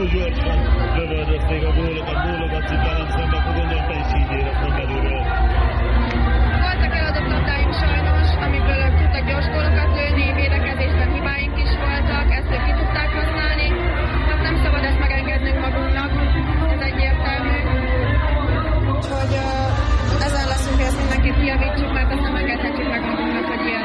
túl gyorsan lövöldözték a gólokat, bólogatszitalan szemben, akkor gondolom te is így éreztem belülről. Voltak eladott labdáink sajnos, amiből ők tudtak gyors gólokat lőni, védekezésben hibáink is voltak, ezt ők ki tudták használni. Hát nem szabad ezt megengednünk magunknak, ez egyértelmű. Úgyhogy ezen leszünk, hogy ezt mindenképp kijavítsuk, mert ezt nem engedhetjük meg magunknak, hogy ilyen.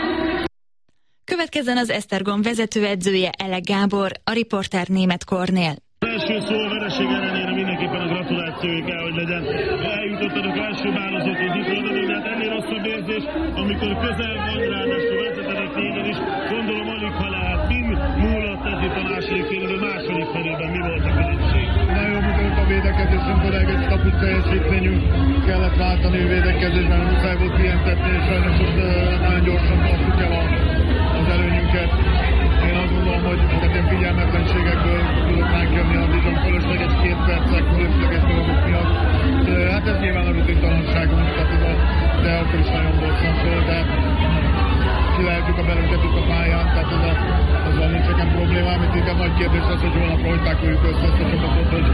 Következzen az Esztergom vezetőedzője Elek Gábor, a riporter Németh Kornél. Az első szó a vereség ellenére mindenképpen a gratulációja kell, hogy legyen. Eljutottatok első válaszokhoz is oldani, de hát ennél rosszabb érzés, amikor közel van, ráadásul vezetetek négyen is, gondolom alig ha lehet. Mind múlott ez itt a második félidő, második felében mi volt a különbség? Nagyon mutat a védekezésünkből, egész kaput teljesítményünk kellett váltani a védekezésben, muszáj volt pihentetni, és sajnos nagyon gyorsan tartjuk el az előnyünket. Én azt gondolom, hogy ilyen figyelmetlenségekből tudok ránk jönni a bizony fölösleges 2 percek, fölösleges dolgok miatt. Hát ez nyilván a rutintalanságunk, de akkor is nagyon gyorsan föl, de kilehetjük a belünket itt a pályán, tehát azzal nincs nekem problémám, itt inkább nagy kérdés az, hogy holnapra hogy pákoljuk össze ezt a csapatot, hogy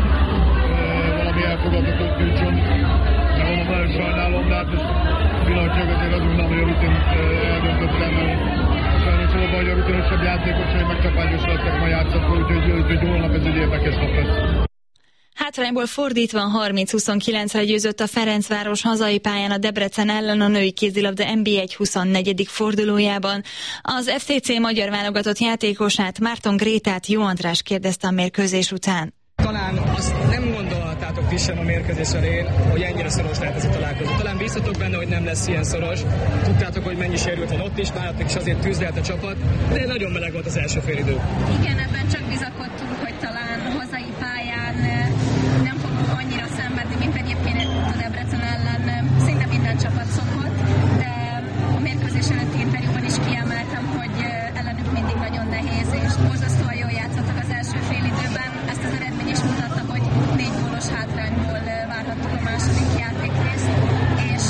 valami elfogadhatót nyújtson. De holnap nagyon sajnálom, de hát ez pillanatnyilag azért azt gondolom, hogy a rutin eldöntöttem, sajnos olva, hogy a rutinosabb játékosai megcsapágyos lettek ma játszatból, úgyhogy holnap ez egy érdekes nap lesz. Hátrányból fordítva 30-29-re győzött a Ferencváros hazai pályán a Debrecen ellen a női kézilabda NB1 24. fordulójában. Az FCC magyar válogatott játékosát, Márton Grétát Jó András kérdezte a mérkőzés után. Talán azt nem gondoltátok ti sem a mérkőzés elején, hogy ennyire szoros lehet ez a találkozó. Talán bíztatok benne, hogy nem lesz ilyen szoros. Tudtátok, hogy mennyi sérült van ott is, nálatok is azért tűzlelt a csapat, de nagyon meleg volt az első félidő. Igen, ebben csak bizakodtunk, hogy talán a hazai pályán nem fogunk annyira szenvedni, mint egyébként a Debrecen ellen szinte minden csapat szokott, de a mérkőzés előtti interjúban is kiemeltem, hogy ellenük mindig nagyon nehéz, és borzasztóan jól játszottak az első félidőben. Ezt az eredmény is mutatta, hogy 4 gólos hátrányból várhattuk a második játékrészt, és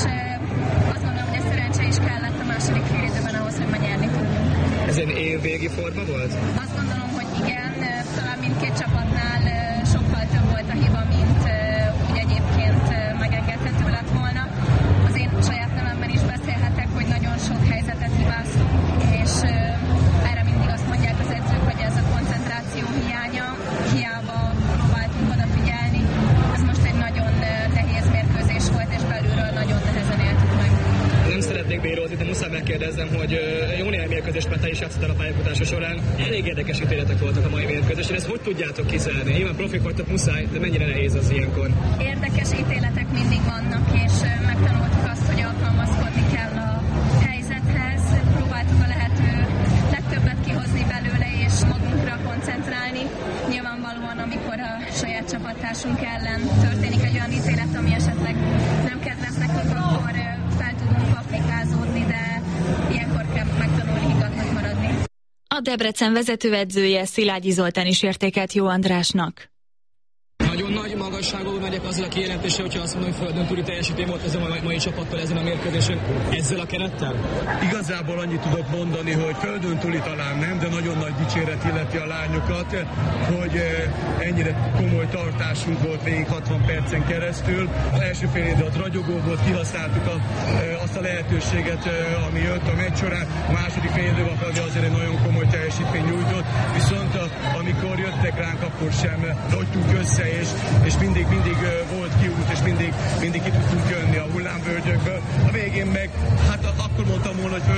azt gondolom, hogy ez szerencse is kellett a második félidőben ahhoz, hogy ma nyerni tudjunk. Ez egy évvégi forma volt? Azt gondolom, hogy igen, talán mindkét csapatnál sokkal több volt a hiba, mint úgy egyébként megengedhető lett volna. Az én saját nevemben is beszélhetek, hogy nagyon sok helyzetet hibáztunk, és erre mindig azt mondják az edzők, hogy ez a koncentráció hiánya, hiába próbáltunk odafigyelni. Ez most egy nagyon nehéz mérkőzés volt, és belülről nagyon nehezen éltük meg. Nem szeretnék bírózni, de muszáj megkérdeznem, hogy jó néhány mérkőzést, mert te is játszottál a pályafutása során. Elég érdekes ítéletek voltak a mai mérkőzésen. Ezt hogy tudjátok kiszállni? Nyilván profik vagytok, muszáj, de mennyire nehéz az ilyenkor? Érdekes ítéletek mindig vannak, és megtanultuk azt, hogy alkalmazkodni kell a helyzethez. Próbáltuk a lehető legtöbbet kihozni belőle, és magunkra koncentrálni. Nyilvánvalóan, amikor a saját csapattársunk ellen történik egy olyan ítélet, ami esetleg nem kedves nekünk, akkor fel tudunk afrikázódni, de ilyenkor kell megtanulni higgadtnak maradni. A Debrecen vezetőedzője Szilágyi Zoltán is értékelt Jó Andrásnak. Nagyon nagy magasságból megyek azzal a kijelentéssel, hogyha azt mondom, hogy földön túli teljesítmény volt ez a mai csapattal ezen a mérkőzésen, ezzel a kerettel? Igazából annyit tudok mondani, hogy földön túli talán nem, de nagyon nagy dicséret illeti a lányokat, hogy ennyire komoly tartásunk volt végig 60 percen keresztül. Az első fél időt ragyogó volt, kihasználtuk azt a lehetőséget, ami jött a meccs során. A második fél időben pedig azért egy nagyon komoly teljesítmény nyújtott, viszont amikor jöttek ránk, akkor sem rogytunk össze, és mindig volt kiút, és mindig ki tudtunk jönni a hullámvölgyökből. A végén meg, hát akkor mondtam volna, hogy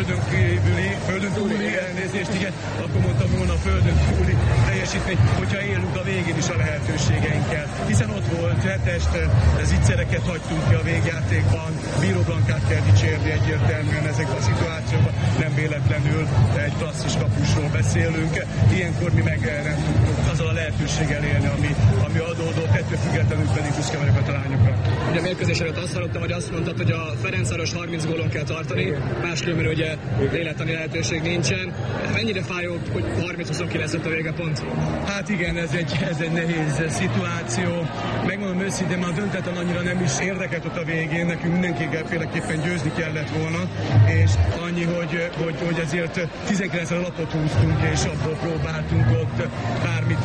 földön túli elnézést, igen, akkor mondtam volna a földön túli teljesítmény, hogyha élünk a végén is a lehetőségeinkkel. Hiszen ott volt hetest, zicsereket hagytunk ki a végjátékban, Bíró Blankát kell dicsérni egyértelműen ezekben a szituációkban, nem véletlenül egy klasszis kapusról beszélünk. Ilyenkor mi meg nem tudtunk azzal a lehetőséggel élni, ami adódott, ettől függetlenül pedig büszke vagyok a talányokra. Ugye a mérkőzés előtt azt hallottam, hogy azt mondtad, hogy a Ferencváros 30 gólon kell tartani, máskülönben ugye lélektani lehetőség nincsen. Mennyire fájó, hogy 30-29 lett a vége pont? Hát igen, ez egy nehéz szituáció. Megmondom őszintén, már döntetlen annyira nem is érdekelt ott a végén, nekünk mindenképpen győzni kellett volna, és annyi, hogy ezért 19 lapot húztunk, és abból próbáltunk ott bármit is kihozni.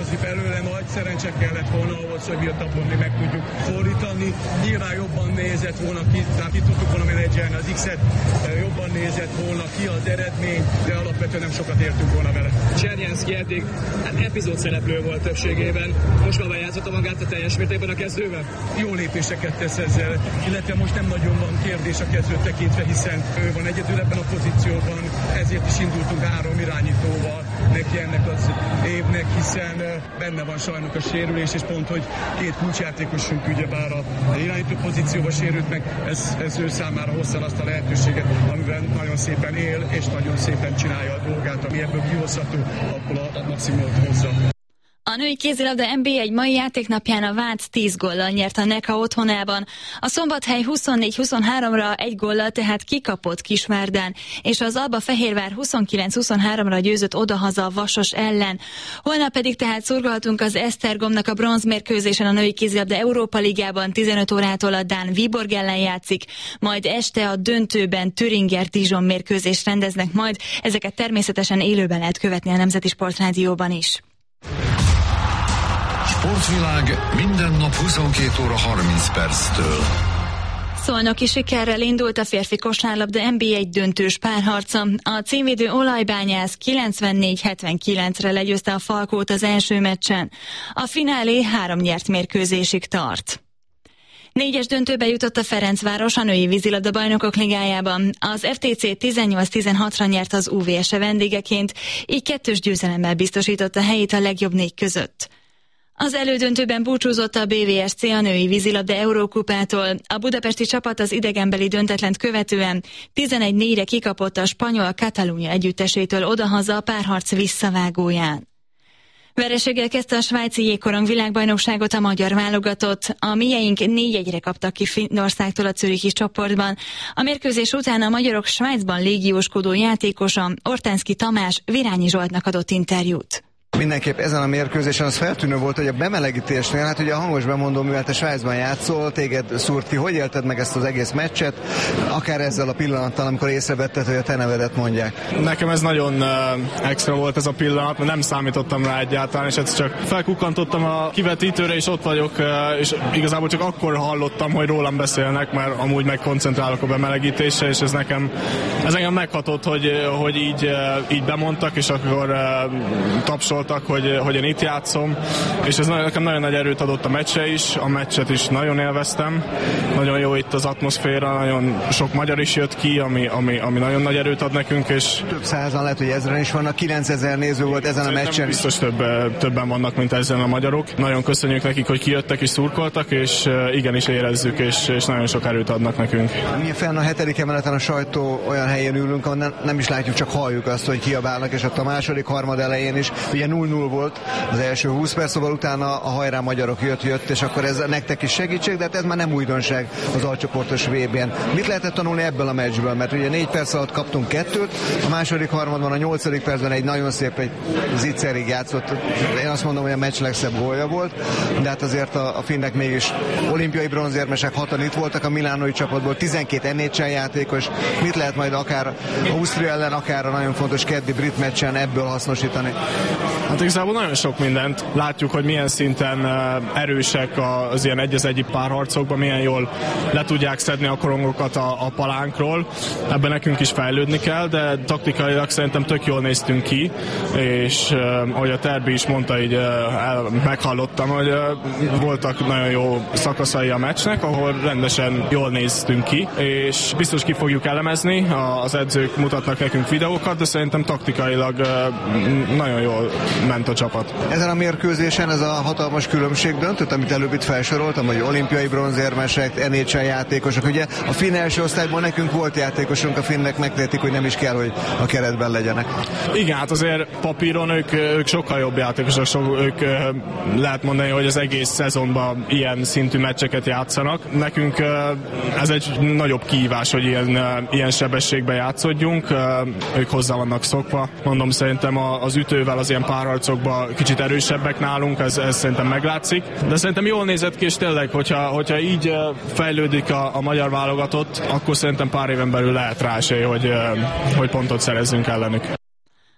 kihozni belőle, nagy szerencse kellett volna ahhoz, hogy mi a tapon mi meg tudjuk fordítani. Nyilván jobban nézett volna ki, tehát ki tudtuk volna menedzselni az X-et, jobban nézett volna ki az eredmény, de alapvetően nem sokat értünk volna vele. Csernyánszky eddig epizód szereplő volt többségében. Most már bejátszotta magát a teljes mértékben a kezdőben? Jó lépéseket tesz ezzel, illetve most nem nagyon van kérdés a kezdőt tekintve, hiszen ő van egyedül ebben a pozícióban, ezért is indultunk 3 irányítóval neki ennek az évnek, hiszen benne van sajnos a sérülés, és pont, hogy 2 kulcsjátékosunk ugyebár a irányító pozícióba sérült meg, ez ő számára hozza azt a lehetőséget, amiben nagyon szépen él, és nagyon szépen csinálja a dolgát, ami ebből kihozható, abból a maximumot hozza. A női kézilabda NB1 mai játéknapján a Vác 10 góllal nyert a Neka otthonában. A Szombathely 24-23-ra 1 góllal tehát kikapott Kisvárdán, és az Alba-Fehérvár 29-23-ra győzött odahaza a Vasas ellen. Holnap pedig tehát szurkolhatunk az Esztergomnak a bronzmérkőzésen a női kézilabda Európa Ligában. 15 órától a dán Viborg ellen játszik, majd este a döntőben Thüringer-Dijon mérkőzést rendeznek majd. Ezeket természetesen élőben lehet követni a Nemzeti Sportrádióban is. Sportvilág minden nap 22 óra 30 perctől. Szolnoki sikerrel indult a férfi kosárlabda NB1 döntős párharca. A címvédő Olajbányász 94-79-re legyőzte a Falkót az első meccsen. A finálé 3 nyert mérkőzésig tart. 4-es döntőbe jutott a Ferencváros a női vízilabda bajnokok ligájában. Az FTC 18-16-ra nyert az UVS-e vendégeként, így 2-s győzelemmel biztosította helyét a legjobb 4 között. Az elődöntőben búcsúzott a BVSC a női vízilabda Eurókupától. A budapesti csapat az idegenbeli döntetlent követően 11-4-re kikapott a spanyol Catalunya együttesétől odahaza a párharc visszavágóján. Vereséggel kezdte a svájci jégkorong világbajnokságot a magyar válogatott. A mieink 4-1-re kaptak ki Finnországtól a zürichi csoportban. A mérkőzés után a magyarok Svájcban légióskodó játékosa Ortánszky Tamás Virányi Zsoltnak adott interjút. Mindenképp ezen a mérkőzésen az feltűnő volt, hogy a bemelegítésnél, hát ugye a hangos bemondó, mivel te Svájcban játszol, téged szúrt ki. Hogy élted meg ezt az egész meccset, akár ezzel a pillanattal, amikor észrevetted, hogy a te nevedet mondják? Nekem ez nagyon extra volt ez a pillanat, mert nem számítottam rá egyáltalán, és csak felkukkantottam a kivetítőre, és ott vagyok, és igazából csak akkor hallottam, hogy rólam beszélnek, mert amúgy megkoncentrálok a bemelegítésre, és ez engem meghatott, hogy így bemondtak, és akkor tapsolt, hogy én itt játszom, és ez nekem nagyon nagy erőt adott a meccse is, a meccset is nagyon élveztem, nagyon jó itt az atmoszféra, nagyon sok magyar is jött ki, ami nagyon nagy erőt ad nekünk, és több százan, lehet, hogy 1000-en is vannak, 9000 néző volt ezen a meccsen. Biztos többen vannak, mint ezen a magyarok. Nagyon köszönjük nekik, hogy kijöttek és szurkoltak, és igenis érezzük, és nagyon sok erőt adnak nekünk. Mi fenn a 7. emeleten a sajtó olyan helyen ülünk, ahol nem is látjuk, csak halljuk azt, hogy kiabálnak, és ott a második harmad elején is ugye 0-0 volt az első 20 perc, szóval utána a hajrá magyarok jött, és akkor ez nektek is segítség, de hát ez már nem újdonság az alcsoportos VB-n. Mit lehetett tanulni ebből a meccsből? Mert ugye 4 perc alatt kaptunk 2-t, a második harmadban, a 8. percben egy nagyon szép, egy zicserig játszott. Én azt mondom, hogy a meccs legszebb gólja volt, de hát azért a finnek mégis olimpiai bronzérmesek, 6-an itt voltak a milánói csapatból, 12 NHL játékos. Mit lehet majd akár Ausztria ellen, akár a nagyon fontos keddi brit meccsen ebből hasznosítani? Hát igazából nagyon sok mindent. Látjuk, hogy milyen szinten erősek az ilyen 1-1 párharcokban, milyen jól le tudják szedni a korongokat a palánkról. Ebben nekünk is fejlődni kell, de taktikailag szerintem tök jól néztünk ki, és ahogy a Terbi is mondta, így meghallottam, hogy voltak nagyon jó szakaszai a meccsnek, ahol rendesen jól néztünk ki, és biztos ki fogjuk elemezni, az edzők mutatnak nekünk videókat, de szerintem taktikailag nagyon jól ment a csapat. Ezen a mérkőzésen ez a hatalmas különbség döntött, amit előbb itt felsoroltam, hogy olimpiai bronzérmesek, NHL játékosok. Ugye a finn első osztályból nekünk volt játékosunk, a finnek megtehetik, hogy nem is kell, hogy a keretben legyenek. Igen, hát azért papíron ők sokkal jobb játékosok, ők lehet mondani, hogy az egész szezonban ilyen szintű meccseket játszanak. Nekünk ez egy nagyobb kihívás, hogy ilyen sebességben játszódjunk, ők hozzá vannak szokva. Mondom, szerintem az ütővel az ilyen párharcokban kicsit erősebbek nálunk, ez szerintem meglátszik. De szerintem jól nézett ki, és tényleg, hogyha így fejlődik a magyar válogatott, akkor szerintem pár éven belül lehet rá esély, hogy pontot szerezzünk ellenük.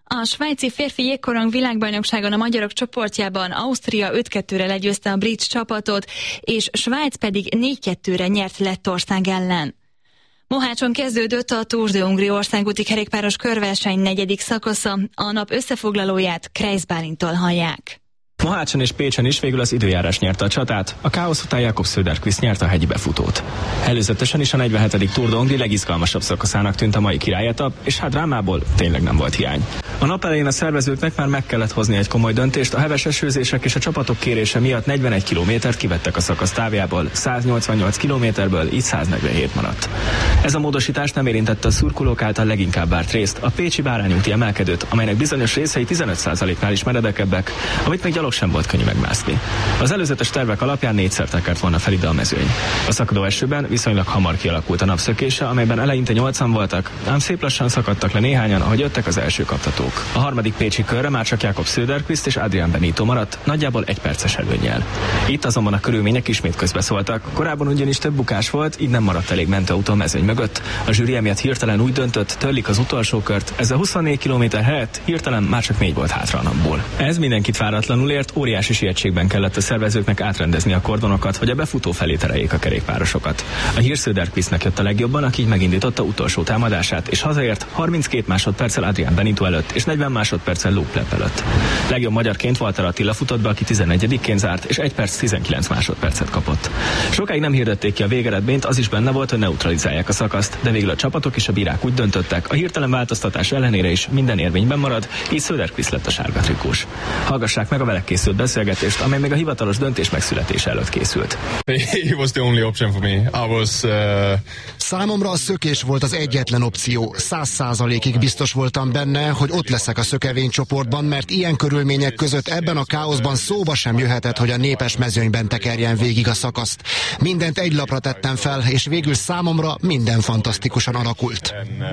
A svájci férfi jégkorong világbajnokságon a magyarok csoportjában Ausztria 5-2-re legyőzte a brit csapatot, és Svájc pedig 4-2-re nyert Lettország ellen. Mohácson kezdődött a Tour de Hongrie országúti kerékpáros körverseny 4. szakasza, a nap összefoglalóját Kreisz Bálintól hallják. Mohácson és Pécsen is végül az időjárás nyerte a csatát, a káosz után Jakob Söderqvist nyerte a hegyi befutót. Előzetesen is a 47. Tour de Hongrie legizgalmasabb szakaszának tűnt a mai királyetap, és hát drámából tényleg nem volt hiány. A nap elején a szervezőknek már meg kellett hozni egy komoly döntést, a heves esőzések és a csapatok kérése miatt 41 kilométert kivettek a szakasz távjából, 188 kilométerből így 147 maradt. Ez a módosítás nem érintette a szurkolók által leginkább várt részt, a pécsi bárányúti emelkedőt, amelynek bizonyos részei 15%-nál is meredekebbek, amit még gyalog sem volt könnyű megmászni. Az előzetes tervek alapján 4-szer tekert volna fel ide a mezőny. A szakadó esőben viszonylag hamar kialakult a napszökése, amelyben eleinte 8-an voltak, ám szép lassan szakadtak le néhányan, ahogy jöttek az első kaptatók. A harmadik pécsi körre már csak Jakob Söderqvist és Adrian Benito maradt, nagyjából 1 perces előnnyel. Itt azonban a körülmények ismét közbeszóltak. Korábban ugyanis több bukás volt, így nem maradt elég mentőautó a mezőny mögött. A zsűri emiatt hirtelen úgy döntött, törlik az utolsó kört, ez a 24 km helyett hirtelen már csak 4 volt hátra a napból. Ez mindenkit váratlanul ért, óriási sietségben kellett a szervezőknek átrendezni a kordonokat, hogy a befutó felé tereljék a kerékpárosokat. A hír Söderqvistnek jött a legjobban, aki így megindította utolsó támadását, és hazaért 32 másodperccel Adrian Benito előtt, és 40 másodperccel Luke Plepp előtt. Legjobb magyarként Walter Attila futott be, aki 11-ként zárt, és 1 perc 19 másodpercet kapott. Sokáig nem hirdették ki a végeredményt, az is benne volt, hogy neutralizálják a szakaszt, de végül a csapatok és a bírák úgy döntöttek, a hirtelen változtatás ellenére is minden érvényben marad, így Söderqvist lett a sárga trikós. Hallgassák meg a vele készült beszélgetést, amely még a hivatalos döntés megszületése előtt készült. He was the only option for me. I was, Számomra a szökés volt az egyetlen opció. 100%-ig biztos voltam benne, hogy ott leszek a szökevénycsoportban, mert ilyen körülmények között ebben a káoszban szóba sem jöhetett, hogy a népes mezőnyben tekerjen végig a szakaszt. Mindent egy lapra tettem fel, és végül számomra minden fantasztikusan alakult.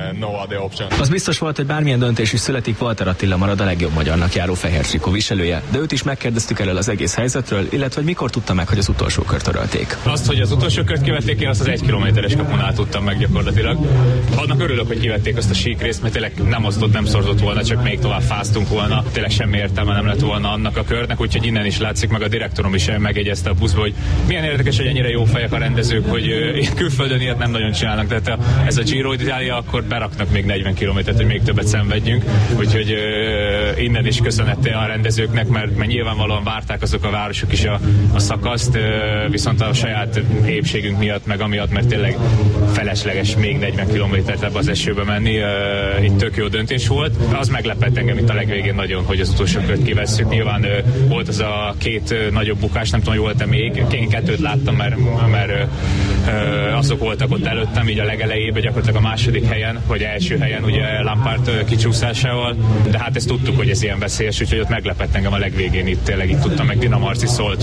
Az biztos volt, hogy bármilyen döntés is születik, Walter Attila marad a legjobb magyarnak járó fehér trikó viselője, de őt is megkérdeztük elől az egész helyzetről, illetve hogy mikor tudta meg, hogy az utolsó kört törölték. Azt, hogy az utolsó kört kivették, én azt az 1 kilométeres kapunál tudtam meg gyakorlatilag. Annak örülök, hogy kivették azt a síkrészt, mert tényleg nem osztott, nem szorzott volna, csak még tovább fáztunk volna. Tényleg semmi értelme nem lett volna annak a körnek, úgyhogy innen is látszik, meg a direktorom is megjegyezte a buszba, hogy milyen érdekes, hogy ennyire jó fejek a rendezők, hogy külföldön ilyet nem nagyon csinálnak. Tehát ez a Giro d'Italia, akkor beraknak még 40 kilométert, hogy még többet szenvedjünk. Úgyhogy innen is köszönettel a rendezőknek, mert nyilvánvalóan várták azok a városok is a szakaszt, viszont a saját épségünk miatt, meg amiatt, mert tényleg felesleges még 40 kilométert ebbe az esőbe menni. Itt tök jó döntés volt. Az meglepett engem itt a legvégén nagyon, hogy az utolsó kört kivesszük. Nyilván volt az a 2 nagyobb bukás, nem tudom, hogy volt-e még. Én 2-t láttam, mert azok voltak ott előttem, így a legelejében, gyakorlatilag a második helyen, vagy első helyen, ugye Lampard kicsúszásával. De hát ezt tudtuk, hogy ez ilyen veszélyes, úgyhogy ott meglepett engem a legvégén itt, tényleg itt tudtam, meg Dina Marci szólt,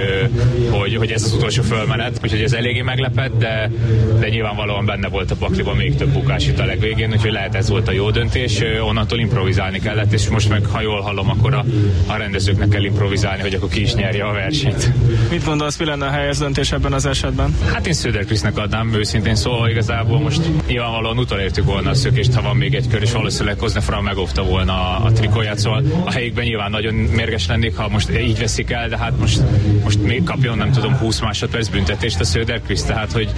hogy ez az utolsó fölmenet, úgyhogy ez eléggé meglepett, de nyilvánvalóan benne volt a pakliban még több bukás itt a legvégén, úgyhogy lehet ez volt a jó döntés, onnantól improvizálni kellett, és most meg, ha jól hallom, akkor a rendezőknek kell improvizálni, hogy akkor ki is nyerje a versenyt. Mit gondolsz, mi lenne a helyes döntés ebben az esetben? Hát én Söderqvistnek adnám őszintén, szóval igazából most nyilvánvalóan utolértük volna a szökést, ha van még egy kör, és valószínűleg Koznefra megóvta volna a trikóját, szóval a helyükben nyilván nagyon mérges lennék, ha most így veszik el, de hát most még kapjon, nem tudom, 20 másodperc büntetést a Söderqvist, tehát hogy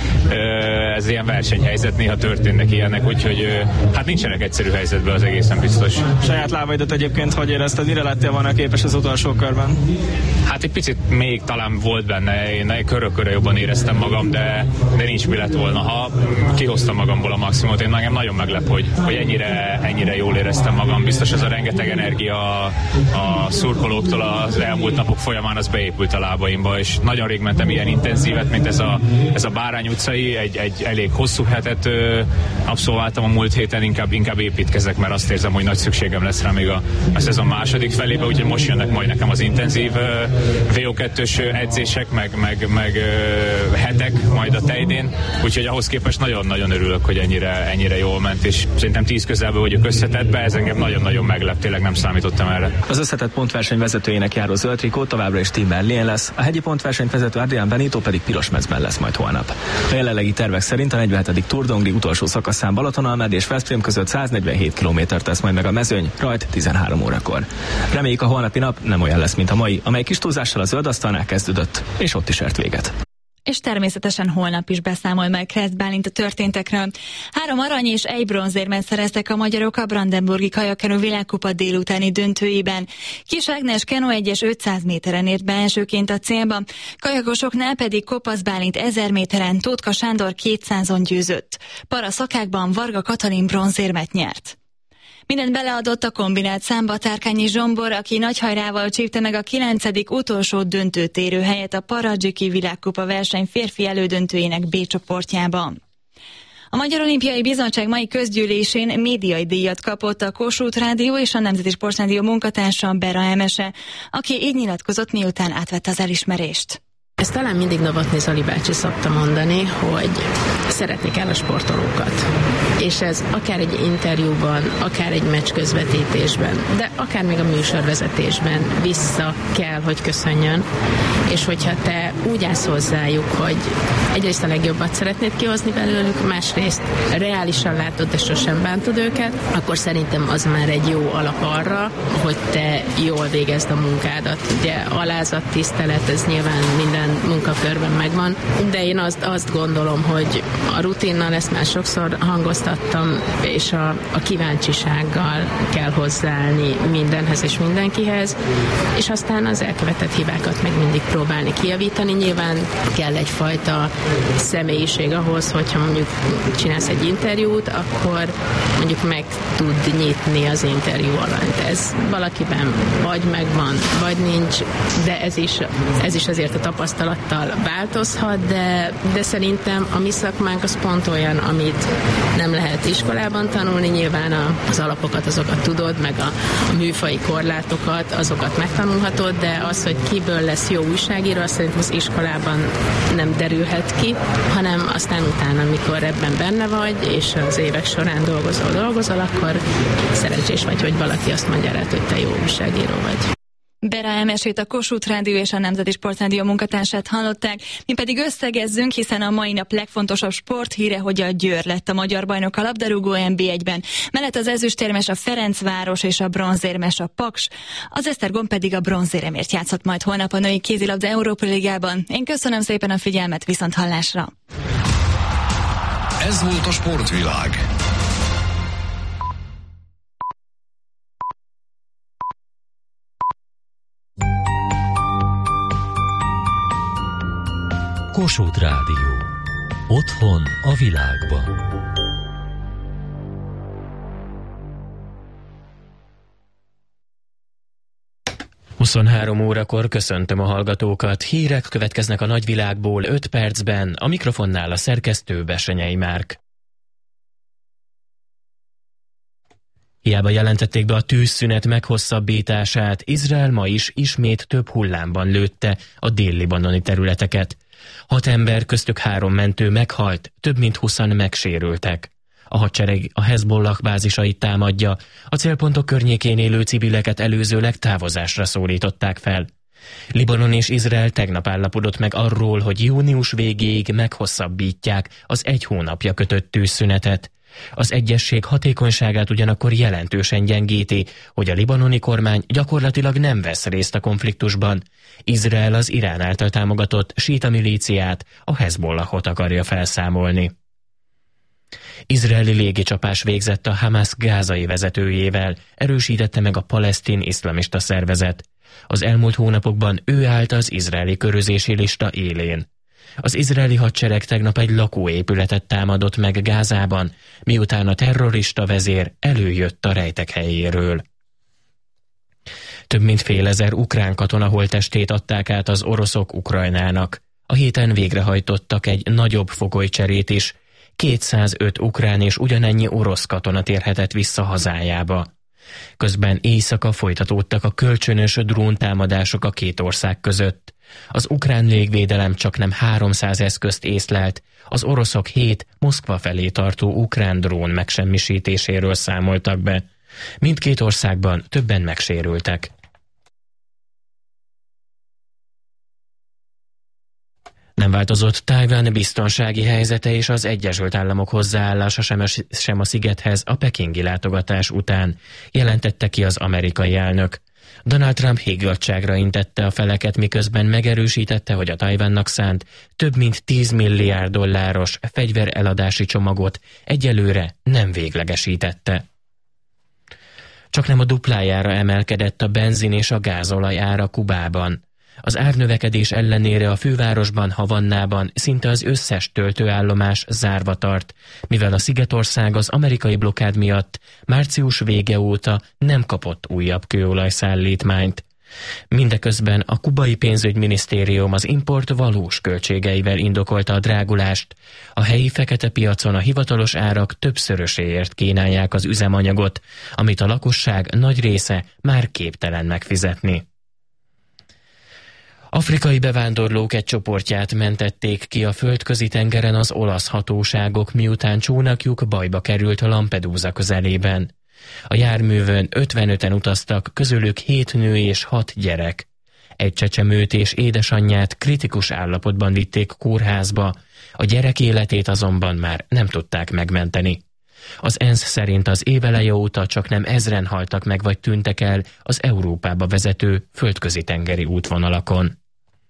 ez ilyen versenyhelyzet, néha történnek ilyenek, úgyhogy hát nincsenek egyszerű helyzetben, az egészen biztos. Saját lábaidat egyébként hogy érezted, mire lettél volna képes az utolsó körben? Hát egy picit még talán volt benne, én körökörre jobban éreztem magam, de nincs mi lett volna, ha kihoztam magamból a maximumot. Én engem nagyon meglep, hogy ennyire jól éreztem magam. Biztos ez a rengeteg energia a szurkolóktól az elmúlt napok folyamán az beépült a lábaimba, és nagyon rég mentem ilyen intenzívet, mint ez a Bárány utcai, egy elég hosszú hetet abszolváltam a múlt héten, inkább építkezek, mert azt érzem, hogy nagy szükségem lesz rá még a szezon második felébe, úgyhogy most jönnek majd nekem az intenzív VO2-ös edzések, meg hetek majd a Tejdén, úgyhogy ahhoz képest nagyon-nagyon örülök, hogy ennyire jól ment, és szerintem 10 közelből vagyok összetettbe, ez engem nagyon-nagyon meglep, tényleg nem számítottam erre. Az összetett pontverseny vezetőjének járó zöld trikó továbbra is Tim Merlin lesz, a hegyi pontversenyt vezető Adrian Benito pedig piros mezben lesz majd holnap. A jelenlegi tervek szerint a 47. Tour d'Angli utolsó szakaszán Balatonalmád és Veszprém között 147 km tesz majd meg a mezőny, rajt 13 órakor. Reméljük, a holnapi nap nem olyan lesz, mint a mai, amely kis túlzással a zöldasztalnál kezdődött, és ott is ért véget. És természetesen holnap is beszámol meg Kressz Bálint a történtekről. 3 arany és 1 bronzérmet szereztek a magyarok a Brandenburgi kajakkenő világkupa délutáni döntőiben. Kis Ágnes keno 1-es 500 méteren ért be elsőként a célba, kajakosoknál pedig Kopasz Bálint 1000 méteren, Tótka Sándor 200-on győzött. Para szakákban Varga Katalin bronzérmet nyert. Mindent beleadott a kombinált számba Tárkányi Zsombor, aki nagy hajrával csípte meg a 9. utolsó döntőtérő helyet a Paradzsiki világkupa verseny férfi elődöntőjének B csoportjában. A Magyar Olimpiai Bizottság mai közgyűlésén médiai díjat kapott a Kossuth Rádió és a Nemzeti Sportrádió munkatársa Bera Emese, aki így nyilatkozott, miután átvette az elismerést. Ezt talán mindig Novotny Zoli bácsi szokta mondani, hogy szeretni kell a sportolókat. És ez akár egy interjúban, akár egy meccs közvetítésben, de akár még a műsorvezetésben vissza kell, hogy köszönjön. És hogyha te úgy állsz hozzájuk, hogy egyrészt a legjobbat szeretnéd kihozni belőlük, másrészt reálisan látod, de sosem bántod őket, akkor szerintem az már egy jó alap arra, hogy te jól végezd a munkádat. Ugye alázat, tisztelet, ez nyilván minden munkakörben megvan, de én azt gondolom, hogy a rutinnal, ezt már sokszor hangoztattam, és a kíváncsisággal kell hozzáállni mindenhez és mindenkihez, és aztán az elkövetett hibákat meg mindig próbálni kijavítani. Nyilván kell egyfajta személyiség ahhoz, hogyha mondjuk csinálsz egy interjút, akkor mondjuk meg tud nyitni az interjú alatt. Ez valakiben vagy megvan, vagy nincs, de ez is azért a tapasztalattal változhat, de szerintem a mi szakmánk az pont olyan, amit nem lehet iskolában tanulni, nyilván az alapokat, azokat tudod, meg a műfai korlátokat, azokat megtanulhatod, de az, hogy kiből lesz jó újságíró, azt szerintem az iskolában nem derülhet ki, hanem aztán utána, amikor ebben benne vagy, és az évek során dolgozol, akkor szerencsés vagy, hogy valaki azt mondja rá, hogy te jó újságíró vagy. Bera Emesét, a Kossuth Rádió és a Nemzeti Sportrádió munkatársát hallották. Mi pedig összegezzünk, hiszen a mai nap legfontosabb sporthíre, hogy a Győr lett a magyar bajnok a labdarúgó NB1-ben. Mellett az ezüstérmes a Ferencváros és a bronzérmes a Paks. Az Esztergom pedig a bronzéremért játszhat majd holnap a női kézilabda Európa Ligában. Én köszönöm szépen a figyelmet, viszont hallásra. Ez volt a sportvilág. Kossuth Rádió. Otthon a világban. ...23 órakor köszöntöm a hallgatókat. Hírek következnek a nagyvilágból 5 percben, a mikrofonnál a szerkesztő Besenyei Márk. Hiába jelentették be a tűzszünet meghosszabbítását, Izrael ma is ismét több hullámban lőtte a dél-libanoni területeket. 6 ember, köztük 3 mentő meghalt, több mint 20-an megsérültek. A hadsereg a Hezbollah bázisait támadja, a célpontok környékén élő civileket előzőleg távozásra szólították fel. Libanon és Izrael tegnap állapodott meg arról, hogy június végéig meghosszabbítják az 1 hónapja kötött tűzszünetet. Az egyezség hatékonyságát ugyanakkor jelentősen gyengíti, hogy a libanoni kormány gyakorlatilag nem vesz részt a konfliktusban. Izrael az Irán által támogatott síta milíciát, a Hezbollahot akarja felszámolni. Izraeli légicsapás végzett a Hamas gázai vezetőjével, erősítette meg a palesztin iszlamista szervezet. Az elmúlt hónapokban ő állt az izraeli körözési lista élén. Az izraeli hadsereg tegnap egy lakóépületet támadott meg Gázában, miután a terrorista vezér előjött a rejtek helyéről. Több mint fél ezer ukrán katona holttestét adták át az oroszok Ukrajnának. A héten végrehajtottak egy nagyobb fogolycserét is. 205 ukrán és ugyanennyi orosz katona térhetett vissza hazájába. Közben éjszaka folytatódtak a kölcsönös dróntámadások a két ország között. Az ukrán légvédelem csaknem 300 eszközt észlelt, az oroszok 7 Moszkva felé tartó ukrán drón megsemmisítéséről számoltak be. Mindkét országban többen megsérültek. Nem változott Tajvan biztonsági helyzete és az Egyesült Államok hozzáállása sem a szigethez a pekingi látogatás után, jelentette ki az amerikai elnök. Donald Trump higgadtságra intette a feleket, miközben megerősítette, hogy a Tajvannak szánt több mint 10 milliárd dolláros fegyvereladási csomagot egyelőre nem véglegesítette. Csaknem a duplájára emelkedett a benzin és a gázolaj ára Kubában. Az árnövekedés ellenére a fővárosban, Havannában szinte az összes töltőállomás zárva tart, mivel a szigetország az amerikai blokkád miatt március vége óta nem kapott újabb kőolajszállítmányt. Mindeközben a kubai pénzügyminisztérium az import valós költségeivel indokolta a drágulást. A helyi fekete piacon a hivatalos árak többszöröséért kínálják az üzemanyagot, amit a lakosság nagy része már képtelen megfizetni. Afrikai bevándorlók egy csoportját mentették ki a földközi tengeren az olasz hatóságok, miután csónakjuk bajba került a Lampedusa közelében. A járművön 55-en utaztak, közülük 7 nő és 6 gyerek. Egy csecsemőt és édesanyját kritikus állapotban vitték kórházba, a gyerek életét azonban már nem tudták megmenteni. Az ENSZ szerint az év eleje óta csaknem 1000-en haltak meg vagy tűntek el az Európába vezető földközi tengeri útvonalakon.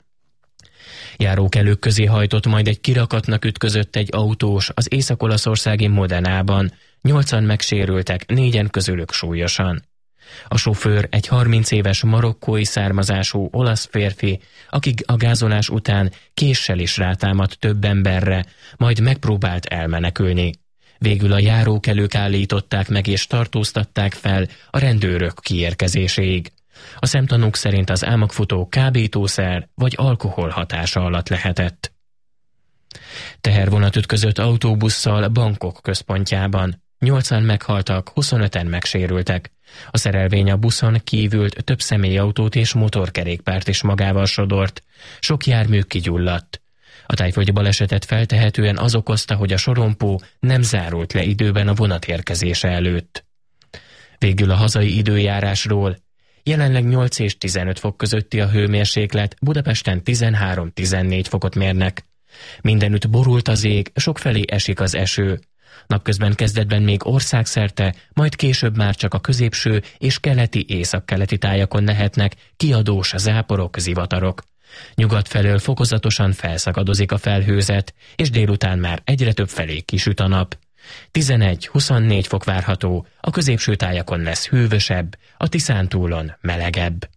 Járókelők közé hajtott, majd egy kirakatnak ütközött egy autós az észak-olaszországi Modenában. 8-an megsérültek, 4-en közülük súlyosan. A sofőr egy 30 éves marokkói származású olasz férfi, aki a gázolás után késsel is rátámadt több emberre, majd megpróbált elmenekülni. Végül a járókelők állították meg és tartóztatták fel a rendőrök kiérkezéséig. A szemtanúk szerint az álmokfutó kábítószer vagy alkohol hatása alatt lehetett. Tehervonat ütközött autóbusszal Bangkok központjában. 8-an meghaltak, 25-en megsérültek. A szerelvény a buszon kívült több személyautót és motorkerékpárt is magával sodort. Sok jármű kigyulladt. A tájföldi balesetet feltehetően az okozta, hogy a sorompó nem zárult le időben a vonat érkezése előtt. Végül a hazai időjárásról. Jelenleg 8 és 15 fok közötti a hőmérséklet, Budapesten 13-14 fokot mérnek. Mindenütt borult az ég, sokfelé esik az eső. Napközben kezdetben még országszerte, majd később már csak a középső és keleti északkeleti tájakon lehetnek kiadós záporok, zivatarok. Nyugat felől fokozatosan felszakadozik a felhőzet, és délután már egyre több felé kisüt a nap. 11-24 fok várható, a középső tájakon lesz hűvösebb, a Tiszántúlon melegebb.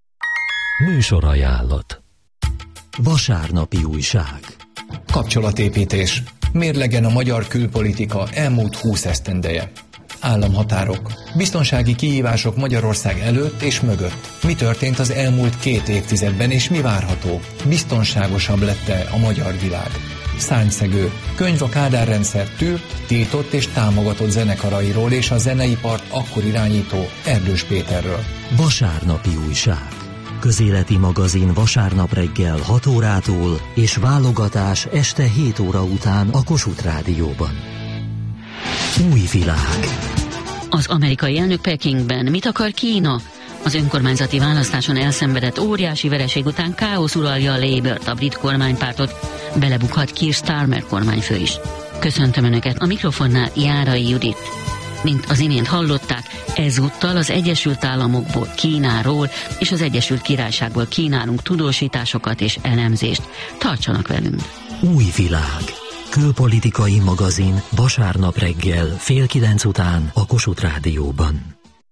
Műsorajánlat. Vasárnapi újság. Kapcsolatépítés. Mérlegen a magyar külpolitika elmúlt 20 esztendeje. Államhatárok. Biztonsági kihívások Magyarország előtt és mögött. Mi történt az elmúlt 2 évtizedben és mi várható? Biztonságosabb lett-e a magyar világ? Szárnyszegő. Könyv a Kádár rendszer tűrt, tiltott és támogatott zenekarairól és a zeneipart akkor irányító Erdős Péterről. Vasárnapi újság. Közéleti magazin vasárnap reggel 6 órától és válogatás este 7 óra után a Kossuth Rádióban. Új világ. Az amerikai elnök Pekingben mit akar Kína? Az önkormányzati választáson elszenvedett óriási vereség után káosz uralja a Labourt, a brit kormánypártot, belebukhat Keir Starmer kormányfő is. Köszöntöm Önöket, a mikrofonnál Járai Judit. Mint az imént hallották, ezúttal az Egyesült Államokból, Kínáról és az Egyesült Királyságból kínálunk tudósításokat és elemzést. Tartsanak velünk! Új világ. Külpolitikai magazin vasárnap reggel 8:30 után a Kossuth Rádióban.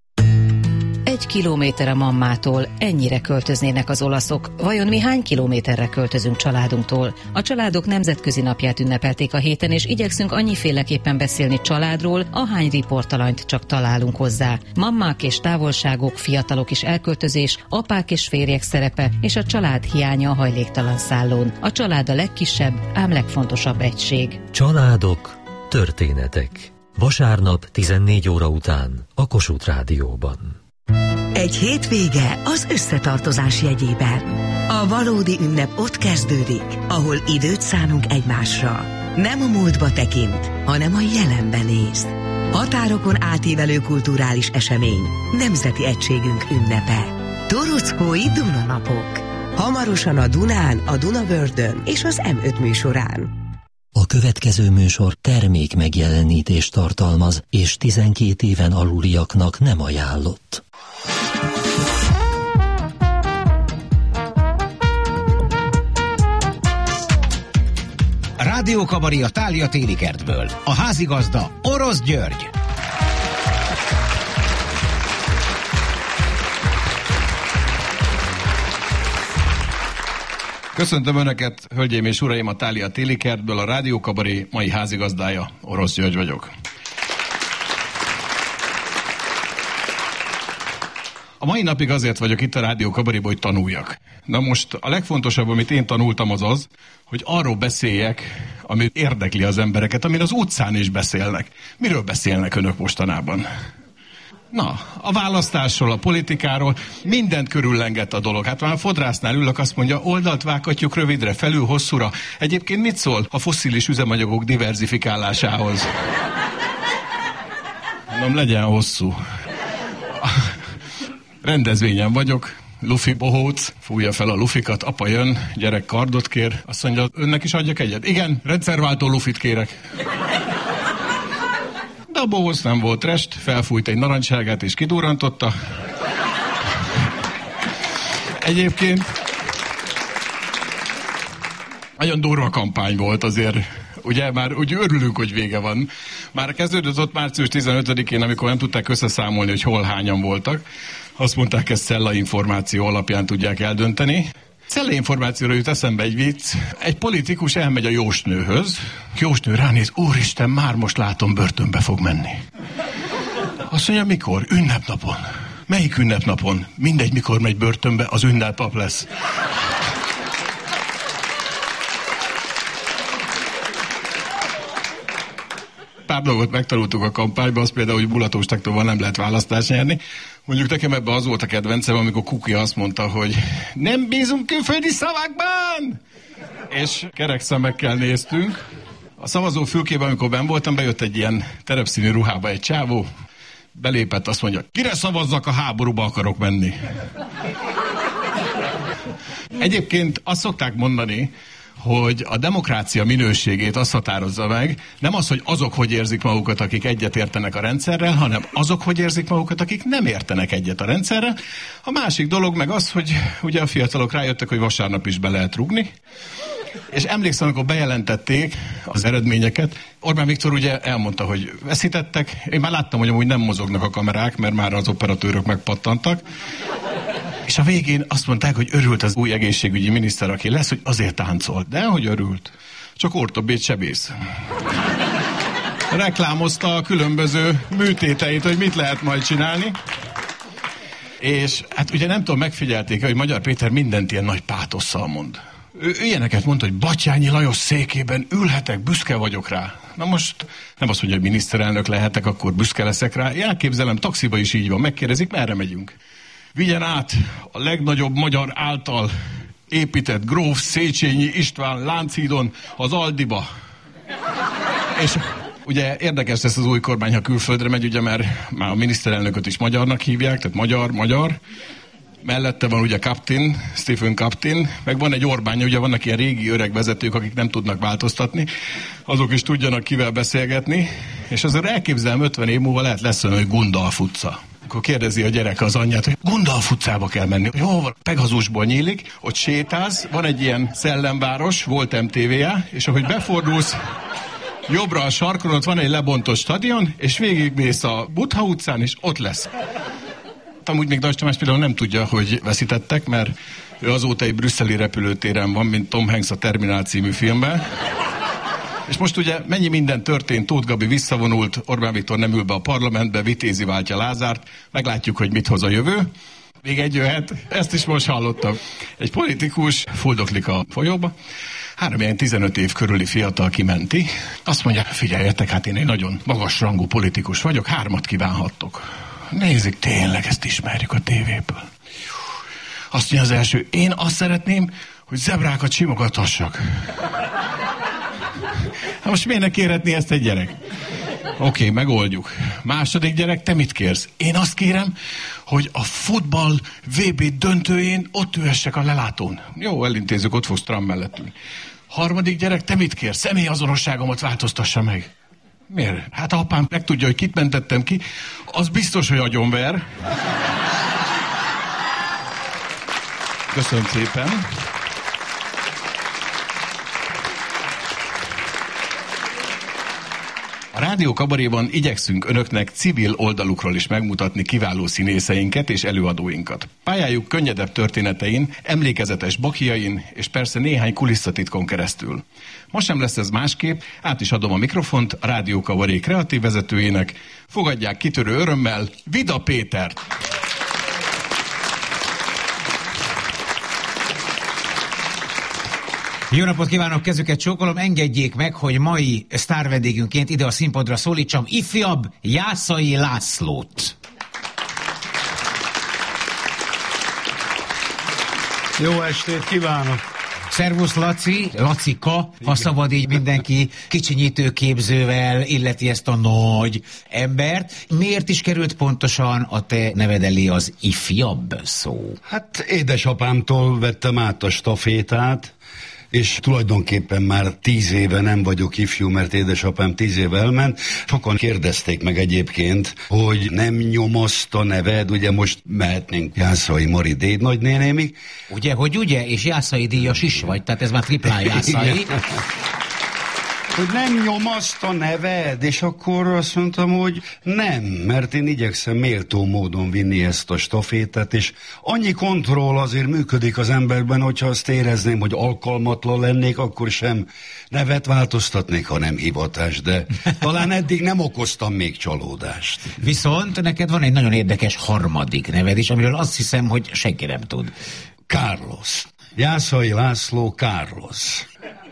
1 kilométer a Mammától, ennyire költöznének az olaszok. Vajon mi hány kilométerre költözünk családunktól? A családok nemzetközi napját ünnepelték a héten, és igyekszünk annyiféleképpen beszélni családról, ahány riportalanyt csak találunk hozzá. Mammák és távolságok, fiatalok és elköltözés, apák és férjek szerepe, és a család hiánya a hajléktalan szállón. A család a legkisebb, ám legfontosabb egység. Családok, történetek. Vasárnap 14 óra után a Kossuth Rádióban. Egy hétvége az összetartozás jegyében. A valódi ünnep ott kezdődik, ahol időt szánunk egymásra. Nem a múltba tekint, hanem a jelenbe néz. Határokon átívelő kulturális esemény, nemzeti egységünk ünnepe. Torockói Dunanapok. Hamarosan a Dunán, a Dunavördön és az M5 műsorán. A következő műsor termék megjelenítést tartalmaz, és 12 éven aluliaknak nem ajánlott. Rádiókabari a Thália téli kertből. A házigazda Orosz György. Köszöntöm Önöket, hölgyeim és uraim, a Thália téli kertből, a Rádiókabari mai házigazdája, Orosz György vagyok. A mai napig azért vagyok itt a Rádiókabariban, hogy tanuljak. Na most a legfontosabb, amit én tanultam, az az, hogy arról beszéljek, ami érdekli az embereket, amin az utcán is beszélnek. Miről beszélnek Önök mostanában? Na, a választásról, a politikáról, mindent körüllenget a dolog. Hát már a fodrásznál ülök, azt mondja, oldalt vághatjuk rövidre, felül hosszúra. Egyébként mit szól a fosszilis üzemanyagok diverzifikálásához? Mondom, legyen hosszú. Rendezvényen vagyok, lufi bohóc, fújja fel a lufikat, apa jön, gyerek kardot kér, azt mondja, önnek is adjak egyet? Igen, rendszerváltó lufit kérek. De a bohóc nem volt rest, felfújt egy narancssárgát és kidurrantotta. Egyébként nagyon durva kampány volt azért. Ugye már úgy örülünk, hogy vége van. Már kezdődött ott március 15-én, amikor nem tudták összeszámolni, hogy hol hányan voltak. Azt mondták, ezt Szella információ alapján tudják eldönteni. Szella információra jut eszembe egy vicc. Egy politikus elmegy a jósnőhöz. Jósnő ránéz, úristen, már most látom, börtönbe fog menni. Azt mondja, mikor? Ünnepnapon. Melyik ünnepnapon? Mindegy, mikor megy börtönbe, az ünnepnap lesz. Pár dolgot megtanultuk a kampányban, az például, hogy mulatóstáktól nem lehet választást nyerni. Mondjuk nekem ebben az volt a kedvencem, amikor Kuki azt mondta, hogy nem bízunk külföldi szavakban! És kerek szemekkel néztünk. A szavazófülkében, amikor benn voltam, bejött egy ilyen terepszínű ruhába egy csávó, belépett, azt mondja, kire szavazzak, a háborúba akarok menni. Egyébként azt szokták mondani, hogy a demokrácia minőségét azt határozza meg, nem az, hogy azok hogy érzik magukat, akik egyet értenek a rendszerrel, hanem azok hogy érzik magukat, akik nem értenek egyet a rendszerrel. A másik dolog meg az, hogy ugye a fiatalok rájöttek, hogy vasárnap is be lehet rugni. És emlékszem, amikor bejelentették az eredményeket, Orbán Viktor ugye elmondta, hogy veszítettek. Én már láttam, hogy amúgy nem mozognak a kamerák, mert már az operatőrök megpattantak. És a végén azt mondták, hogy örült az új egészségügyi miniszter, aki lesz, hogy azért táncolt. De hogy örült? Csak ortopéd sebész. Reklámozta a különböző műtéteit, hogy mit lehet majd csinálni. És hát ugye nem tudom, megfigyelték, hogy Magyar Péter mindent ilyen nagy pátosszal mond. Ő ilyeneket mondta, hogy Batthyány Lajos székében ülhetek, büszke vagyok rá. Na most nem azt mondja, hogy miniszterelnök lehetek, akkor büszke leszek rá. Én elképzelem, taxiba is így van, megkérdezik, merre megyünk. Vigyen át a legnagyobb magyar által épített Gróf Széchenyi István Lánchídon az Aldiba. És ugye érdekes lesz az új kormány, ha külföldre megy, ugye, mert már a miniszterelnököt is magyarnak hívják, tehát magyar. Mellette van ugye Kaptin, Stephen Kaptin, meg van egy Orbán, ugye vannak ilyen régi öreg vezetők, akik nem tudnak változtatni, azok is tudjanak kivel beszélgetni, és azért elképzelem 50 év múlva lesz olyan, hogy Gundalf utca. Akkor kérdezi a gyerek az anyját, hogy Gundalf utcába kell menni. Jó, van, Pegazusból nyílik, ott sétálsz, van egy ilyen szellemváros, volt MTV-je, és ahogy befordulsz jobbra a sarkon, ott van egy lebontott stadion, és végigmész a Buddha utcán, és ott lesz. Amúgy még Nagy Tamás például nem tudja, hogy veszítettek, mert ő azóta egy brüsszeli repülőtéren van, mint Tom Hanks a Terminál című filmben. És most ugye mennyi minden történt, Tóth Gabi visszavonult, Orbán Viktor nem ül be a parlamentbe, Vitézi váltja Lázárt, meglátjuk, hogy mit hoz a jövő. Még egy jöhet, ezt is most hallottam. Egy politikus fuldoklik a folyóba, 15 év körüli fiatal kimenti, azt mondja, figyeljetek, hát én egy nagyon magas rangú politikus vagyok, 3 kívánhattok. Nézzük, tényleg ezt ismerjük a tévéből. Azt mondja az első, én azt szeretném, hogy zebrákat simogathassak. Hát most miért ne kérhetné ezt egy gyerek? Oké, megoldjuk. Második gyerek, te mit kérsz? Én azt kérem, hogy a futball VB döntőjén ott ülhessek a lelátón. Jó, elintézzük, ott fogsz Trump mellettünk. Harmadik gyerek, te mit kérsz? Személyazonosságomat változtassa meg. Miért? Hát apám megtudja, hogy kit mentettem ki, az biztos, hogy agyonver. Köszönöm szépen. A Rádió Kabaréban igyekszünk önöknek civil oldalukról is megmutatni kiváló színészeinket és előadóinkat. Pályájuk könnyedebb történetein, emlékezetes bakiain és persze néhány kulisszatitkon keresztül. Most sem lesz ez másképp, át is adom a mikrofont a Rádió Kabaré kreatív vezetőjének. Fogadják kitörő örömmel Vida Pétert! Jó napot kívánok, kezüket csókolom, engedjék meg, hogy mai sztárvendégünként ide a színpadra szólítsam ifjabb Jászai Lászlót. Jó estét kívánok! Szervusz Laci, Lacika, ha szabad így mindenki kicsinyítő képzővel illeti ezt a nagy embert. Miért is került pontosan a te neved elé az ifjabb szó? Hát édesapámtól vettem át a stafétát, és tulajdonképpen már 10 éve nem vagyok ifjú, mert édesapám 10 éve elment. Sokan kérdezték meg egyébként, hogy nem nyomaszt a neved, ugye most mehetnénk Jászai Mari dédnagynénémig. Ugye, hogy ugye, és Jászai díjas is vagy, tehát ez már triplán Jászai. Hogy nem nyomaszt a neved, és akkor azt mondtam, hogy nem, mert én igyekszem méltó módon vinni ezt a stafétát, és annyi kontroll azért működik az emberben, hogyha azt érezném, hogy alkalmatlan lennék, akkor sem nevet változtatnék, hanem hivatást, de talán eddig nem okoztam még csalódást. Viszont neked van egy nagyon érdekes harmadik neved is, amiről azt hiszem, hogy senki nem tud. Carlos. Jászai László Carlos.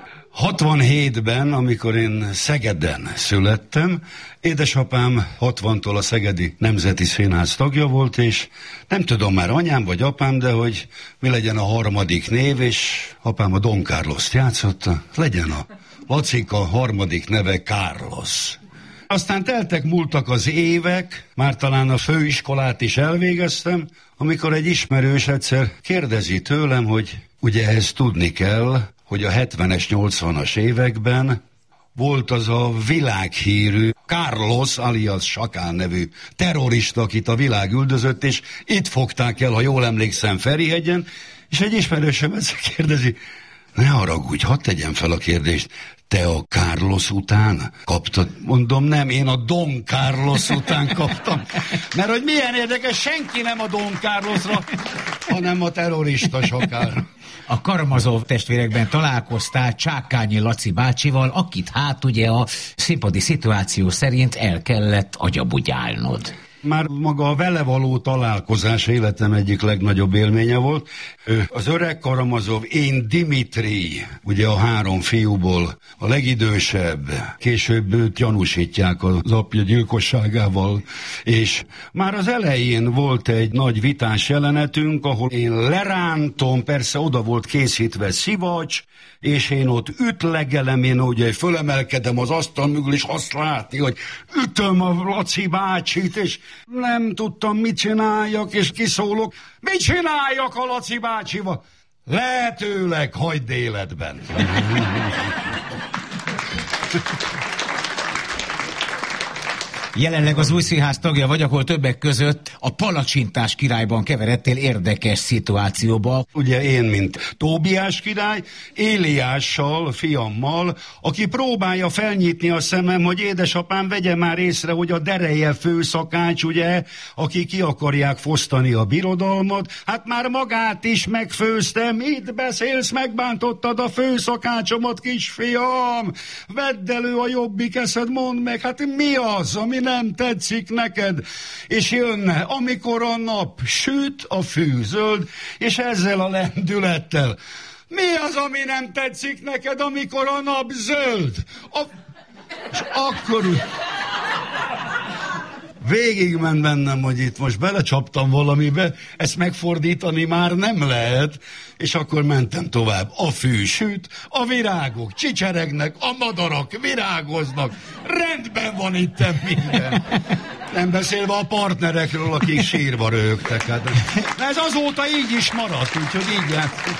67-ben, amikor én Szegeden születtem, édesapám 60-tól a Szegedi Nemzeti Színház tagja volt, és nem tudom már anyám vagy apám, de hogy mi legyen a harmadik név, és apám a Don Carlost játszotta, legyen a Lacika harmadik neve Carlos. Aztán múltak az évek, már talán a főiskolát is elvégeztem, amikor egy ismerős egyszer kérdezi tőlem, hogy ugye ehhez tudni kell, hogy a 70-es, 80-as években volt az a világhírű Carlos alias Sakán nevű terrorista, akit a világ üldözött, és itt fogták el, ha jól emlékszem, Ferihegyen, és egy ismerősöm egyszer kérdezi, ne haragudj, hadd tegyem fel a kérdést, te a Carlos után kaptad? Mondom, nem, én a Don Carlos után kaptam. Mert hogy milyen érdekes, senki nem a Don Carlosra, hanem a terrorista Sakán. A Karamazov testvérekben találkoztál Csákányi Laci bácsival, akit hát ugye a színpadi szituáció szerint el kellett agyabugyálnod. Már maga a vele való találkozás életem egyik legnagyobb élménye volt. Az öreg Karamazov, én Dimitri, ugye a 3 fiúból a legidősebb, később őt gyanúsítják az apja gyilkosságával, és már az elején volt egy nagy vitás jelenetünk, ahol én lerántom, persze oda volt készítve szivacs, és én ott ütlegelem, én ugye fölemelkedem az asztal mögül, és azt látni, hogy ütöm a Laci bácsit, és nem tudtam, mit csináljak, és kiszólok, mit csináljak a Laci bácsival? Lehetőleg hagyd életben. Jelenleg az Új Színház tagja vagy, ahol többek között a Palacsintás királyban keveredtél érdekes szituációba. Ugye én, mint Tóbiás király, Éliással, fiammal, aki próbálja felnyitni a szemem, hogy édesapám vegye már észre, hogy a Dereje főszakács, ugye, aki ki akarják fosztani a birodalmat, hát már magát is megfőztem, itt beszélsz, megbántottad a főszakácsomat, kisfiam, vedd elő a jobbik eszed, mondd meg, hát mi az, ami nem tetszik neked, és jönne, amikor a nap süt, a fű zöld, és ezzel a lendülettel. Mi az, ami nem tetszik neked, amikor a nap zöld? És akkor... Végigment bennem, hogy itt most belecsaptam valamibe, ezt megfordítani már nem lehet, és akkor mentem tovább. A fű süt, a virágok csicseregnek, a madarak virágoznak, rendben van itt minden. Nem beszélve a partnerekről, akik sírva röhögtek. Hát. Ez azóta így is maradt, úgyhogy így játszik.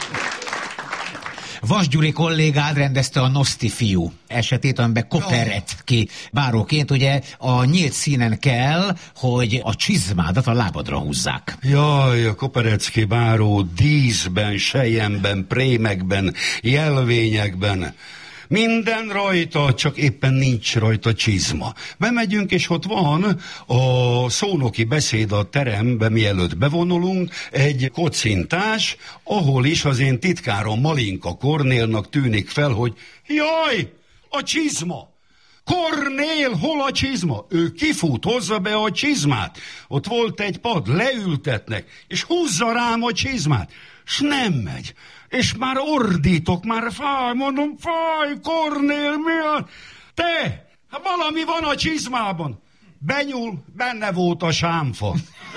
Vas Gyuri kollégád rendezte a Noszti fiú esetét, amiben Koperecki báróként ugye a nyílt színen kell, hogy a csizmádat a lábadra húzzák. Jaj, a Koperecki báró díszben, selyemben, prémekben, jelvényekben. Minden rajta, csak éppen nincs rajta csizma. Bemegyünk, és ott van a szónoki beszéd a terembe, mielőtt bevonulunk, egy kocintás, ahol is az én titkárom Malinka Kornélnak tűnik fel, hogy jaj, a csizma! Kornél, hol a csizma? Ő kifut, hozza be a csizmát. Ott volt egy pad, leültetnek, és húzza rám a csizmát. S nem megy. És már ordítok, már fáj, mondom, fáj, Kornél, mi a... Te, valami van a csizmában. Benyúl, benne volt a sámfa.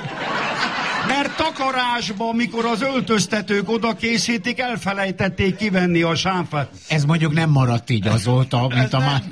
Mert takarásban, mikor az öltöztetők oda készítik, elfelejtették kivenni a sámfát. Ez mondjuk nem maradt így azóta, mint a már...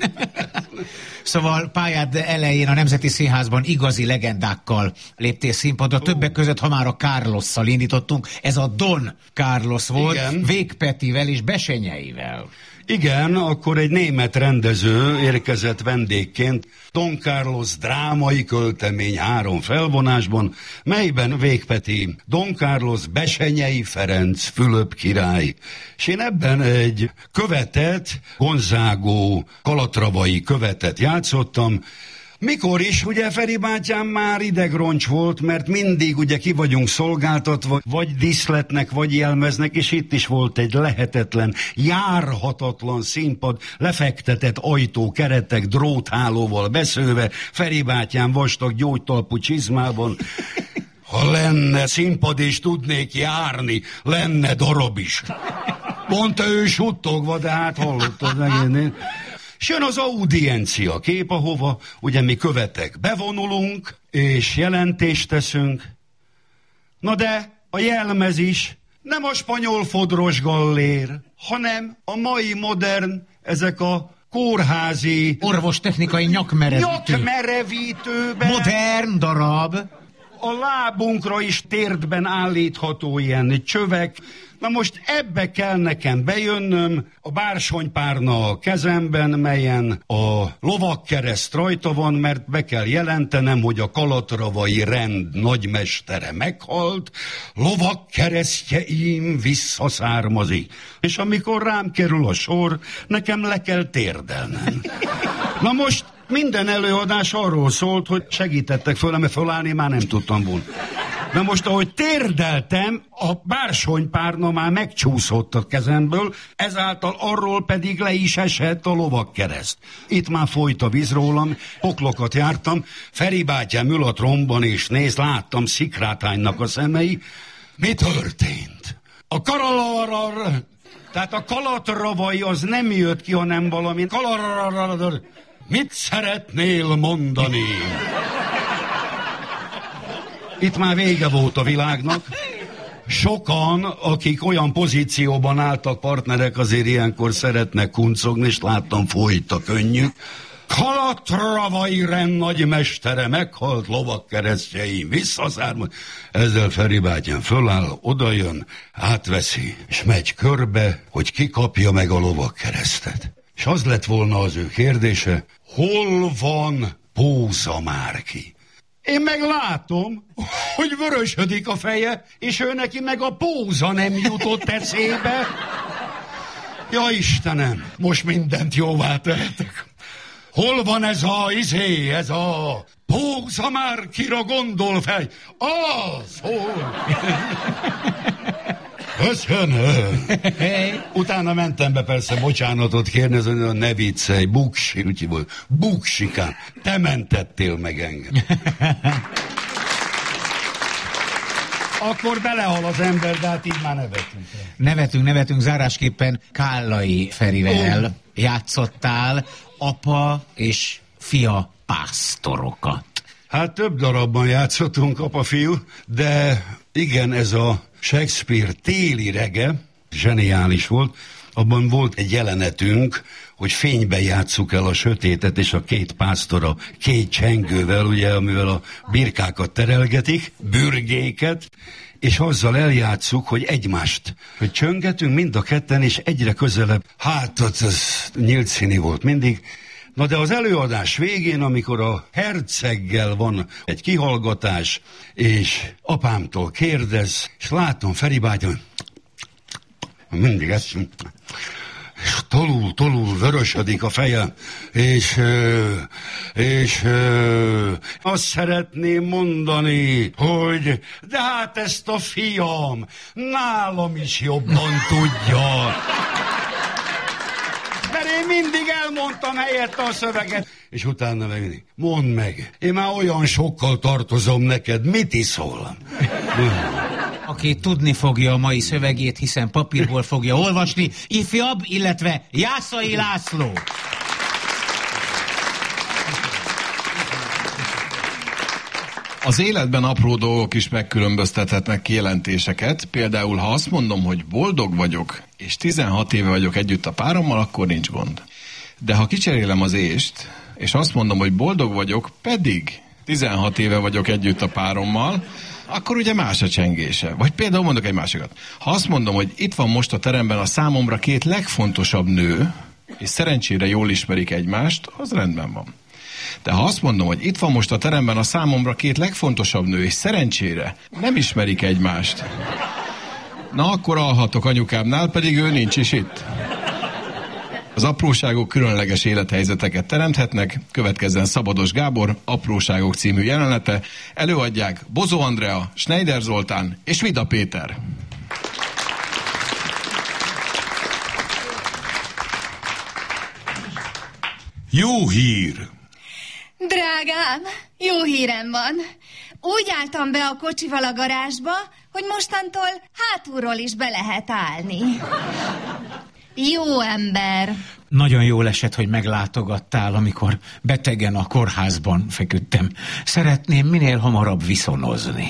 Szóval pályád elején a Nemzeti Színházban igazi legendákkal léptél színpadra, többek között, ha már a Carlosszal indítottunk, ez a Don Carlos volt, Vég Petivel és Besenyeivel. Igen, akkor egy német rendező érkezett vendégként, Don Carlos drámai költemény 3 felvonásban, melyben Vég Peti, Don Carlos, Besenyei Ferenc, Fülöp király. És én ebben egy követet, Gonzágó kalatravai követet játszottam, mikor is, ugye Feri bátyám már idegroncs volt, mert mindig ugye ki vagyunk szolgáltatva, vagy diszletnek, vagy jelmeznek, és itt is volt egy lehetetlen, járhatatlan színpad, lefektetett ajtó, keretek, dróthálóval beszőve, Feri bátyám vastag gyógytalpú csizmában. Ha lenne színpad és tudnék járni, lenne darab is. Mondta ő suttogva, de hát hallottad megint. És jön az audiencia kép, ahova ugye mi követek bevonulunk, és jelentést teszünk. Na de a jelmez is nem a spanyol fodros gallér, hanem a mai modern, ezek a kórházi... orvostechnikai nyakmerevítőben. Modern darab. A lábunkra is térdben állítható ilyen csövek. Na most ebbe kell nekem bejönnöm, a bársonypárna a kezemben, melyen a lovakkereszt rajta van, mert be kell jelentenem, hogy a kalatravai rend nagymestere meghalt, lovakkeresztjeim visszaszármazik. És amikor rám kerül a sor, nekem le kell térdelnem. Na most minden előadás arról szólt, hogy segítettek föl, mert fölállni már nem tudtam volna. Na most, ahogy térdeltem, a bársonypárna már megcsúszott a kezemből, ezáltal arról pedig le is esett a lovakkereszt. Itt már folyt a víz rólam, poklokat jártam, Feri bátyám ül a trombon és néz, láttam szikrátánynak a szemei. Mi történt? Tehát a kalatravai az nem jött ki, hanem valami mit szeretnél mondani? Itt már vége volt a világnak. Sokan, akik olyan pozícióban álltak, partnerek, azért ilyenkor szeretnek kuncogni, és láttam, folyt a könnyű. Kalatravai rend nagymestere meghalt, lovakkeresztjeim visszaszármaz. Ezzel Feri bátyám föláll, odajön, átveszi, és megy körbe, hogy kikapja meg a lovakkeresztet. És az lett volna az ő kérdése, hol van Póza Márki? Én meg látom, hogy vörösödik a feje, és ő neki meg a póza nem jutott eszébe. Ja Istenem, most mindent jóvá tehetek. Hol van ez a Póza Márkira gondol fej? Az, hol? Köszönöm. Utána mentem be persze bocsánatot kérni, az olyan ne viccelj, buksi, úgy volt, buksikán, te mentettél meg engem. Akkor belehal az ember, de hát így már Nevetünk, zárásképpen Kállai Ferivel játszottál apa és fia pásztorokat. Hát több darabban játszottunk, apa-fiú, de igen, ez a Shakespeare téli rege zseniális volt. Abban volt egy jelenetünk, hogy fényben játsszuk el a sötétet, és a két pásztor a két csengővel, ugye, amivel a birkákat terelgetik, bürgéket, és azzal eljátsszuk, hogy egymást, hogy csöngetünk mind a ketten, és egyre közelebb. Hát, ez nyílt színi volt mindig. Na de az előadás végén, amikor a herceggel van egy kihallgatás, és apámtól kérdez, és látom Feri bátyám, mindig ezt, és tolul vörösödik a feje, és azt szeretném mondani, hogy de hát ezt a fiam nálam is jobban tudja. Mert én mindig elmondtam helyette a szöveget. És utána meg mindig, mondd meg, én már olyan sokkal tartozom neked, mit iszol? Aki tudni fogja a mai szövegét, hiszen papírból fogja olvasni, ifjabb, illetve Jászai László. Az életben apró dolgok is megkülönböztethetnek kijelentéseket. Például, ha azt mondom, hogy boldog vagyok, és 16 éve vagyok együtt a párommal, akkor nincs gond. De ha kicserélem az ést, és azt mondom, hogy boldog vagyok, pedig 16 éve vagyok együtt a párommal, akkor ugye más a csengése. Vagy például mondok egy másikat. Ha azt mondom, hogy itt van most a teremben a számomra két legfontosabb nő, és szerencsére jól ismerik egymást, az rendben van. De ha azt mondom, hogy itt van most a teremben a számomra két legfontosabb nő, és szerencsére nem ismerik egymást, na akkor alhatok anyukámnál, pedig ő nincs is itt. Az apróságok különleges élethelyzeteket teremthetnek, következzen Szabados Gábor Apróságok című jelenete, előadják Bozó Andrea, Schneider Zoltán és Vida Péter. Jó hír! Drágám, jó hírem van. Úgy álltam be a kocsival a garázsba, hogy mostantól hátulról is be lehet állni. Jó ember. Nagyon jól esett, hogy meglátogattál, amikor betegen a kórházban feküdtem. Szeretném minél hamarabb viszonozni.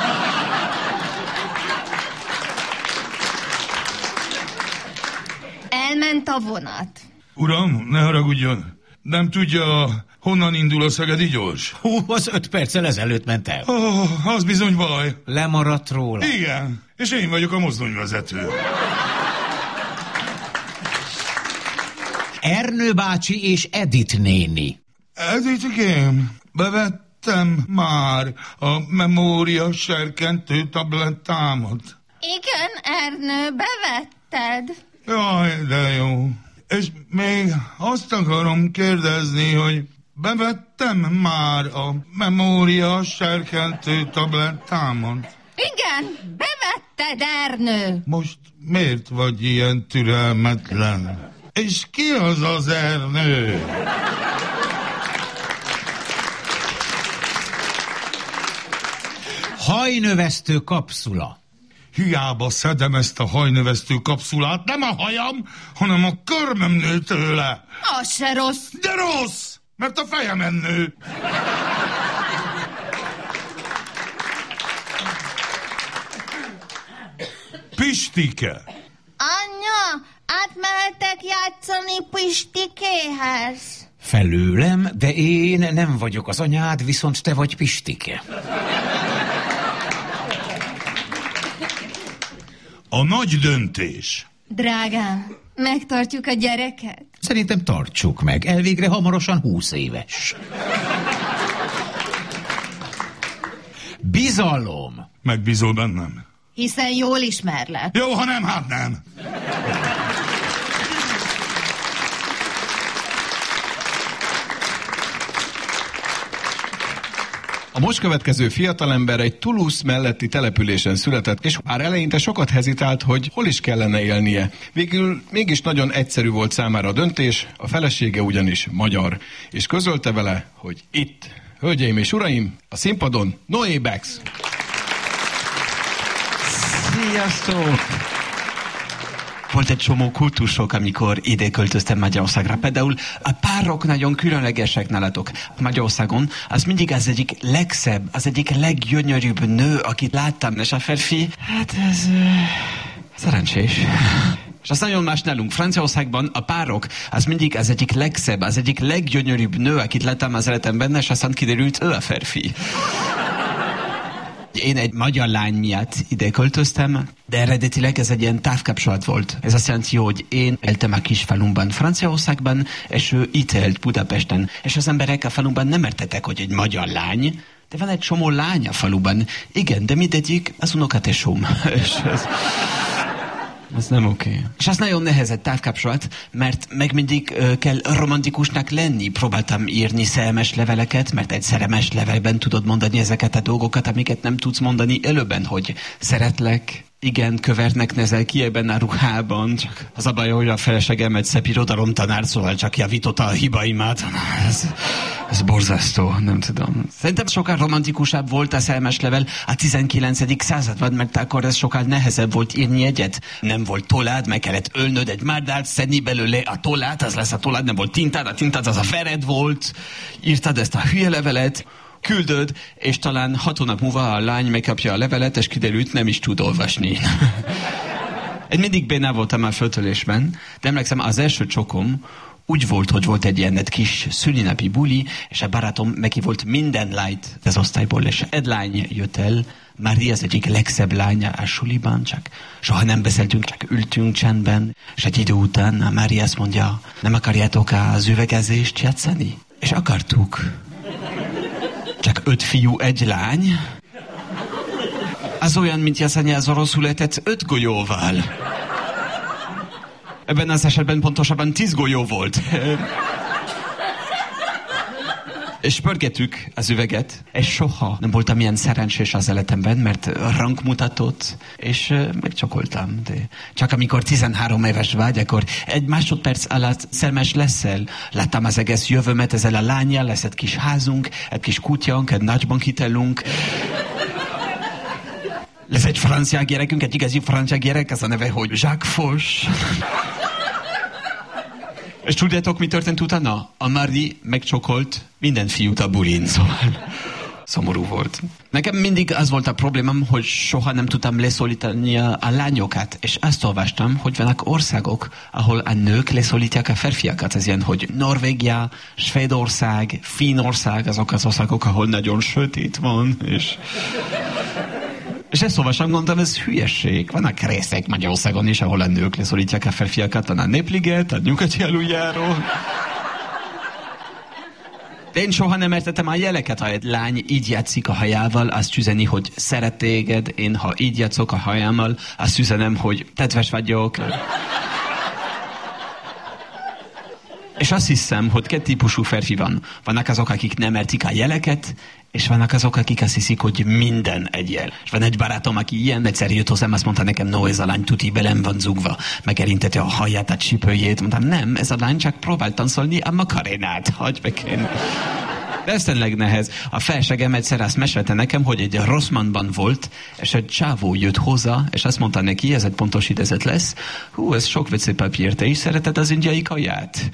Elment a vonat. Uram, ne haragudjon. Nem tudja, honnan indul a szegedi gyors? Az 5 perccel ezelőtt ment el. Az bizony baj. Lemaradt róla. Igen, és én vagyok a mozdonyvezető. Ernő bácsi és Edith néni. Edithgém, bevettem már a memória serkentő tablettámat. Igen, Ernő, bevetted. Jaj, de jó. És még azt akarom kérdezni, hogy bevettem már a memória serkentő tablettámat. Igen, bevetted, Ernő. Most miért vagy ilyen türelmetlen? És ki az az Ernő? Hajnövesztő kapszula. Hiába szedem ezt a hajnövesztő kapszulát, nem a hajam, hanem a körmöm nő tőle. Az se rossz. De rossz, mert a fejemen nő. Pistike. Anya, átmehetek játszani Pistikéhez? Felőlem, de én nem vagyok az anyád, viszont te vagy Pistike. A nagy döntés. Drágám, megtartjuk a gyereket? Szerintem tartsuk meg, elvégre hamarosan 20 éves. Bizalom. Megbízol bennem? Hiszen jól ismerlek. Jó, ha nem, hát nem. A most következő fiatalember egy Toulouse melletti településen született, és már eleinte sokat hezitált, hogy hol is kellene élnie. Végül mégis nagyon egyszerű volt számára a döntés, a felesége ugyanis magyar, és közölte vele, hogy itt, hölgyeim és uraim, a színpadon Noé Bex. Sziasztok! Volt egy csomó kultusok, amikor ide költöztem Magyarországra. Például a párok nagyon különlegesek nálatok. Magyarországon az mindig az egyik legszebb, az egyik leggyönyörűbb nő, akit láttam, és a férfi, hát ez szerencsés. És az nagyon más nálunk. Franciaországban a párok, az mindig az egyik legszebb, az egyik leggyönyörűbb nő, akit láttam az életemben, és aztán kiderült, ő a férfi. Én egy magyar lány miatt ide költöztem, de eredetileg ez egy ilyen távkapcsolat volt. Ez azt jelenti, hogy én éltem a kis falumban Franciaországban, és ő itt élt Budapesten. És az emberek a falumban nem értettek, hogy egy magyar lány, de van egy csomó lány a faluban. Igen, de mindegyik az unokatesóm. Ez nem oké. És az nagyon nehéz egy távkapcsolat, mert meg mindig kell romantikusnak lenni. Próbáltam írni szerelmes leveleket, mert egy szerelmes levelben tudod mondani ezeket a dolgokat, amiket nem tudsz mondani előbben, hogy szeretlek, igen, kövernek nezel ki ebben a ruhában, csak az a baj, hogy a feleségem egy szép irodalomtanár, szóval csak javította a hibaimat. Ez borzasztó, nem tudom. Szerintem sokkal romantikusabb volt a szerelmes level a 19. században, mert akkor ez sokkal nehezebb volt írni egyet. Nem volt tollád, meg kellett ölnöd egy márdált, szedni belőle a tollát, az lesz a tollád, nem volt tintád, a tintád az a fered volt. Írtad ezt a hülye levelet, küldöd, és talán 6 hónap múlva a lány megkapja a levelet, és kiderült, nem is tud olvasni. Én mindig benne voltam a föltölésben, de emlékszem, az első csokom úgy volt, hogy volt egy ilyen kis szülinapi buli, és a barátom meghívott minden lányt az osztályból, és egy lány jött el, Mária az egyik legszebb lánya a suliban, csak soha nem beszéltünk, csak ültünk csendben, és egy idő után a Mária azt mondja, nem akarjátok az üvegezést játszani? És akartuk. Csak 5 fiú, 1 lány. Az olyan, mint játszani az orosz rulettet 5 golyóval. Ebben az esetben pontosabban 10 golyó volt. És pörgettük az üveget, és soha nem voltam ilyen szerencsés az életemben, mert ránk mutatott, és megcsokoltam. De csak amikor 13 éves vagy, akkor egy másodperc alatt szerelmes leszel. Láttam az egész jövőmet ezzel a lányjal, lesz egy kis házunk, egy kis kutyánk, egy nagy bankhitelünk. Lesz egy francia gyerekünk, egy igazi francia gyerek, az a neve, hogy Jacques Foch. És tudjátok, mi történt utána? A Mardi megcsokolt minden fiút a bulin, szóval szomorú volt. Nekem mindig az volt a problémám, hogy soha nem tudtam leszólítani a lányokat, és azt olvastam, hogy vannak országok, ahol a nők leszólítják a férfiakat. Ez ilyen, hogy Norvégia, Svédország, Finnország, azok az országok, ahol nagyon sötét van, és ezt olvastam, gondoltam, ez hülyeség. Vannak részek Magyarországon is, ahol a nők leszólítják a férfiakat, a Népliget, a nyugati aluljáró. De én soha nem értettem a jeleket, ha egy lány így játszik a hajával, azt üzeni, hogy szeret téged, én ha így játszok a hajámmal, azt üzenem, hogy kedves vagyok. És azt hiszem, hogy 2 típusú férfi van. Vannak azok, akik nem értik a jeleket, és vannak azok, akik azt hiszik, hogy minden egy jel. És van egy barátom, aki ilyen, egyszer jött hozzám, azt mondta nekem, no, ez a lány tuti belem van zugva. Megerintette a haját, a csípőjét. Mondtam, nem, ez a lány csak próbált tancolni a makarénát. Hagyj meg én. De ez tényleg nehéz. A feleségem egyszer azt mesélte nekem, hogy egy Rossmannban volt, és egy csávó jött hozzá, és azt mondta neki, ez egy pontos idézet lesz, hú, ez sok WC-papír, te is szereted az indiai kaját?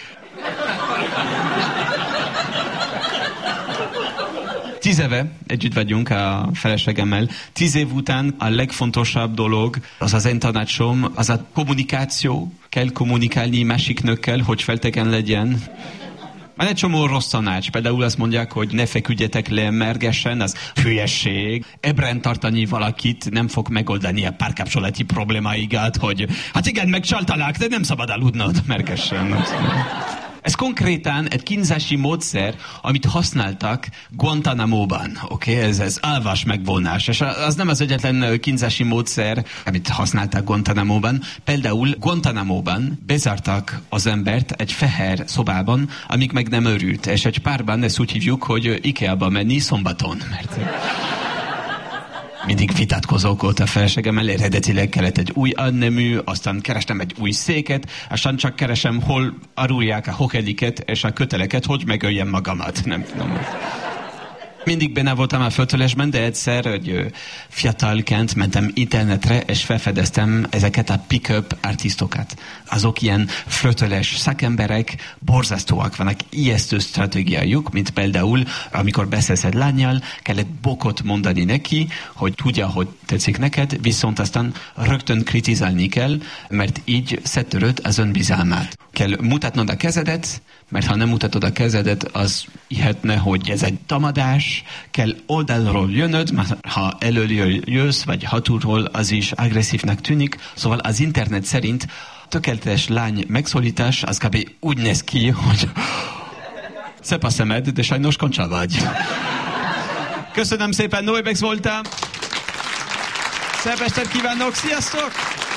Tíz éve együtt vagyunk a feleségemmel. 10 év után a legfontosabb dolog, az az én tanácsom, az a kommunikáció. Kell kommunikálni másik nőkkel, hogy feltegen legyen. Van egy csomó rossz tanács. Például azt mondják, hogy ne feküdjetek le mérgesen, az hülyesség. Ébren tartani valakit nem fog megoldani a párkapcsolati problémáikat, hogy hát igen, megcsaltalak, de nem szabad aludnod mérgesen. Ez konkrétan egy kínzási módszer, amit használtak Guantanamo-ban. Oké, ez alvás megvonás. És az nem az egyetlen kínzási módszer, amit használtak Guantanamo-ban. Például Guantanamo-ban bezártak az embert egy fehér szobában, amíg meg nem örült. És egy párban ezt úgy hívjuk, hogy IKEA-ba menni szombaton. Mert mindig vitatkozók volt a feleségemmel, eredetileg kellett egy új annemű, aztán kerestem egy új széket, aztán csak keresem, hol arulják a hokeliket és a köteleket, hogy megöljem magamat. Nem tudom. Mindig benne voltam a fötölesben, de egyszer, hogy fiatalként mentem internetre, és felfedeztem ezeket a pick-up artistokat. Azok ilyen fötöles szakemberek, borzasztóak, vannak ijesztő stratégiájuk, mint például, amikor beszélsz egy lányjal, kellett bokot mondani neki, hogy tudja, hogy tetszik neked, viszont aztán rögtön kritizálni kell, mert így széttöröd az önbizalmát. Kell mutatnod a kezedet, mert ha nem mutatod a kezedet, az hihetne, hogy ez egy támadás, kell oldalról jönnöd, mert ha elölről jössz, vagy hátulról, az is agresszívnak tűnik. Szóval az internet szerint tökéletes lány megszólítás, az kb. Úgy néz ki, hogy szép a szemed, de sajnos koncsa vagy. Köszönöm szépen, Neubex voltam. Szép estét kívánok, sziasztok!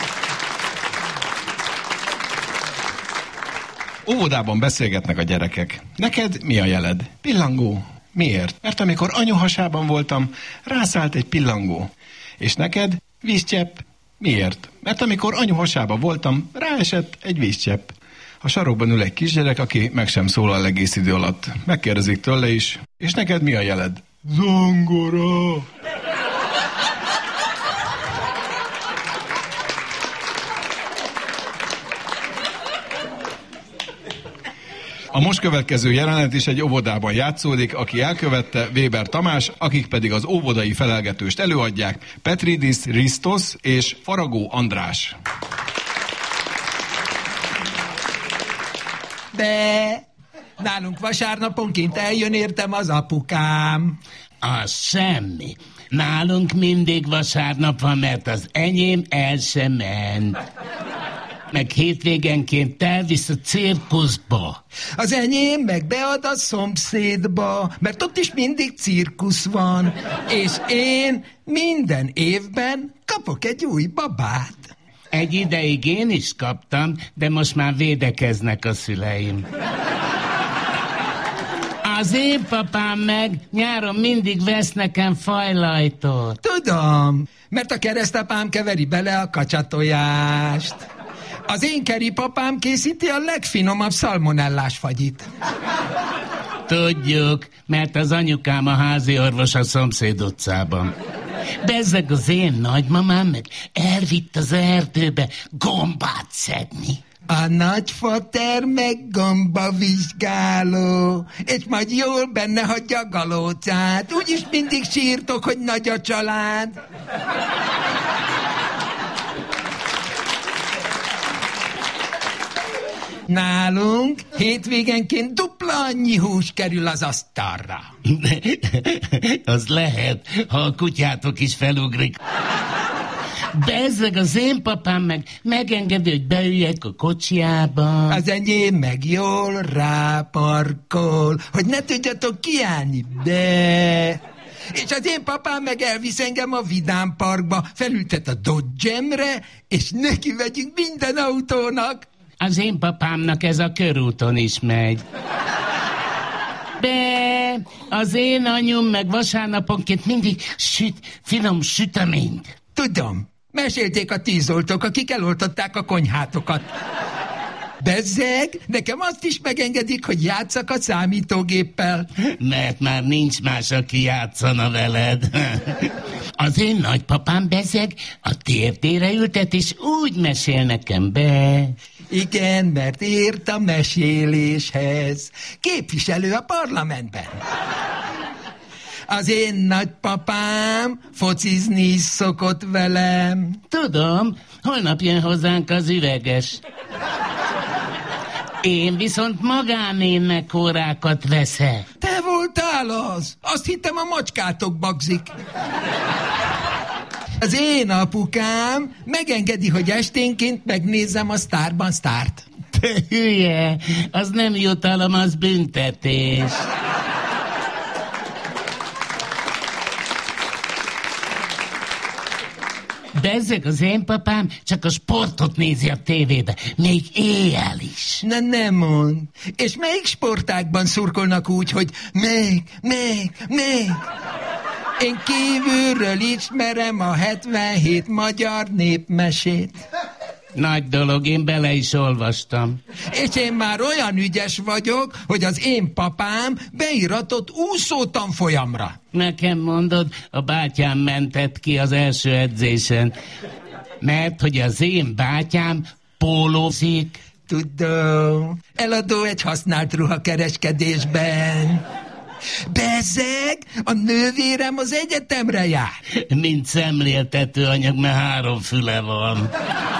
Óvodában beszélgetnek a gyerekek. Neked mi a jeled? Pillangó. Miért? Mert amikor anyuhasában voltam, rászállt egy pillangó. És neked? Vízcsepp. Miért? Mert amikor anyuhasában voltam, ráesett egy vízcsepp. A sarokban ül egy kisgyerek, aki meg sem szólal egész idő alatt. Megkérdezik tőle is. És neked mi a jeled? Zongora. A most következő jelenet is egy óvodában játszódik, aki elkövette Weber Tamás, akik pedig az óvodai felelgetőst előadják, Petridis Ristos és Faragó András. De nálunk vasárnaponként eljön értem az apukám. Az semmi. Nálunk mindig vasárnap van, mert az enyém el sem ment. Meg hétvégenként elvisz a cirkuszba. Az enyém meg bead a szomszédba, mert ott is mindig cirkusz van, és én minden évben kapok egy új babát. Egy ideig én is kaptam, de most már védekeznek a szüleim. Az én papám meg nyáron mindig vesz nekem fajlajtot. Tudom, mert a keresztapám keveri bele a kacsatojást. Az én keripapám készíti a legfinomabb szalmonellás fagyit. Tudjuk, mert az anyukám a házi orvos a szomszéd utcában. Bezzeg az én nagymamám meg elvitt az erdőbe gombát szedni. A nagyfater meg gombavizsgáló, és majd jól benne hagyja a galócát. Úgyis mindig sírtok, hogy nagy a család. Nálunk hétvégenként dupla annyi hús kerül az asztalra. Az lehet, ha a kutyátok is felugrik. Bezzeg az én papám meg megengedi, hogy beüljek a kocsiába. Az enyém meg jól ráparkol, hogy ne tudjatok kiállni, de... És az én papám meg elvisz engem a Vidám Parkba, felültet a Dodge-emre, és neki vegyünk minden autónak. Az én papámnak ez a körúton is megy. De az én anyum meg vasárnaponként mindig süt finom süteményt. Tudom, mesélték a tízoltók, akik eloltották a konyhátokat. Bezzeg, nekem azt is megengedik, hogy játsszak a számítógéppel. Mert már nincs más, aki játszana veled. Az én nagypapám bezzeg a térdére ültet, és úgy mesél nekem be. Igen, mert ért a meséléshez. Képviselő a parlamentben. Az én nagypapám focizni is szokott velem. Tudom, holnap jön hozzánk az üveges. Én viszont magánénekórákat veszek. Te voltál az? Azt hittem, a macskátok bagzik. Az én apukám megengedi, hogy esténként megnézzem a Sztárban Sztárt. Te hülye, az nem jutalom, az büntetés. Bezzeg az én papám csak a sportot nézi a tévébe, még éjjel is. Nem mond. És melyik sportákban szurkolnak úgy, hogy még. Én kívülről ismerem a 77 magyar népmesét. Nagy dolog, én bele is olvastam. És én már olyan ügyes vagyok, hogy az én papám beiratott úszótanfolyamra. Nekem mondod, a bátyám mentett ki az első edzésen, mert hogy az én bátyám pólózik. Tudom, eladó egy használt ruhakereskedésben. Bezzeg, a nővérem az egyetemre jár. Mint szemléltető anyag, mert 3 füle van.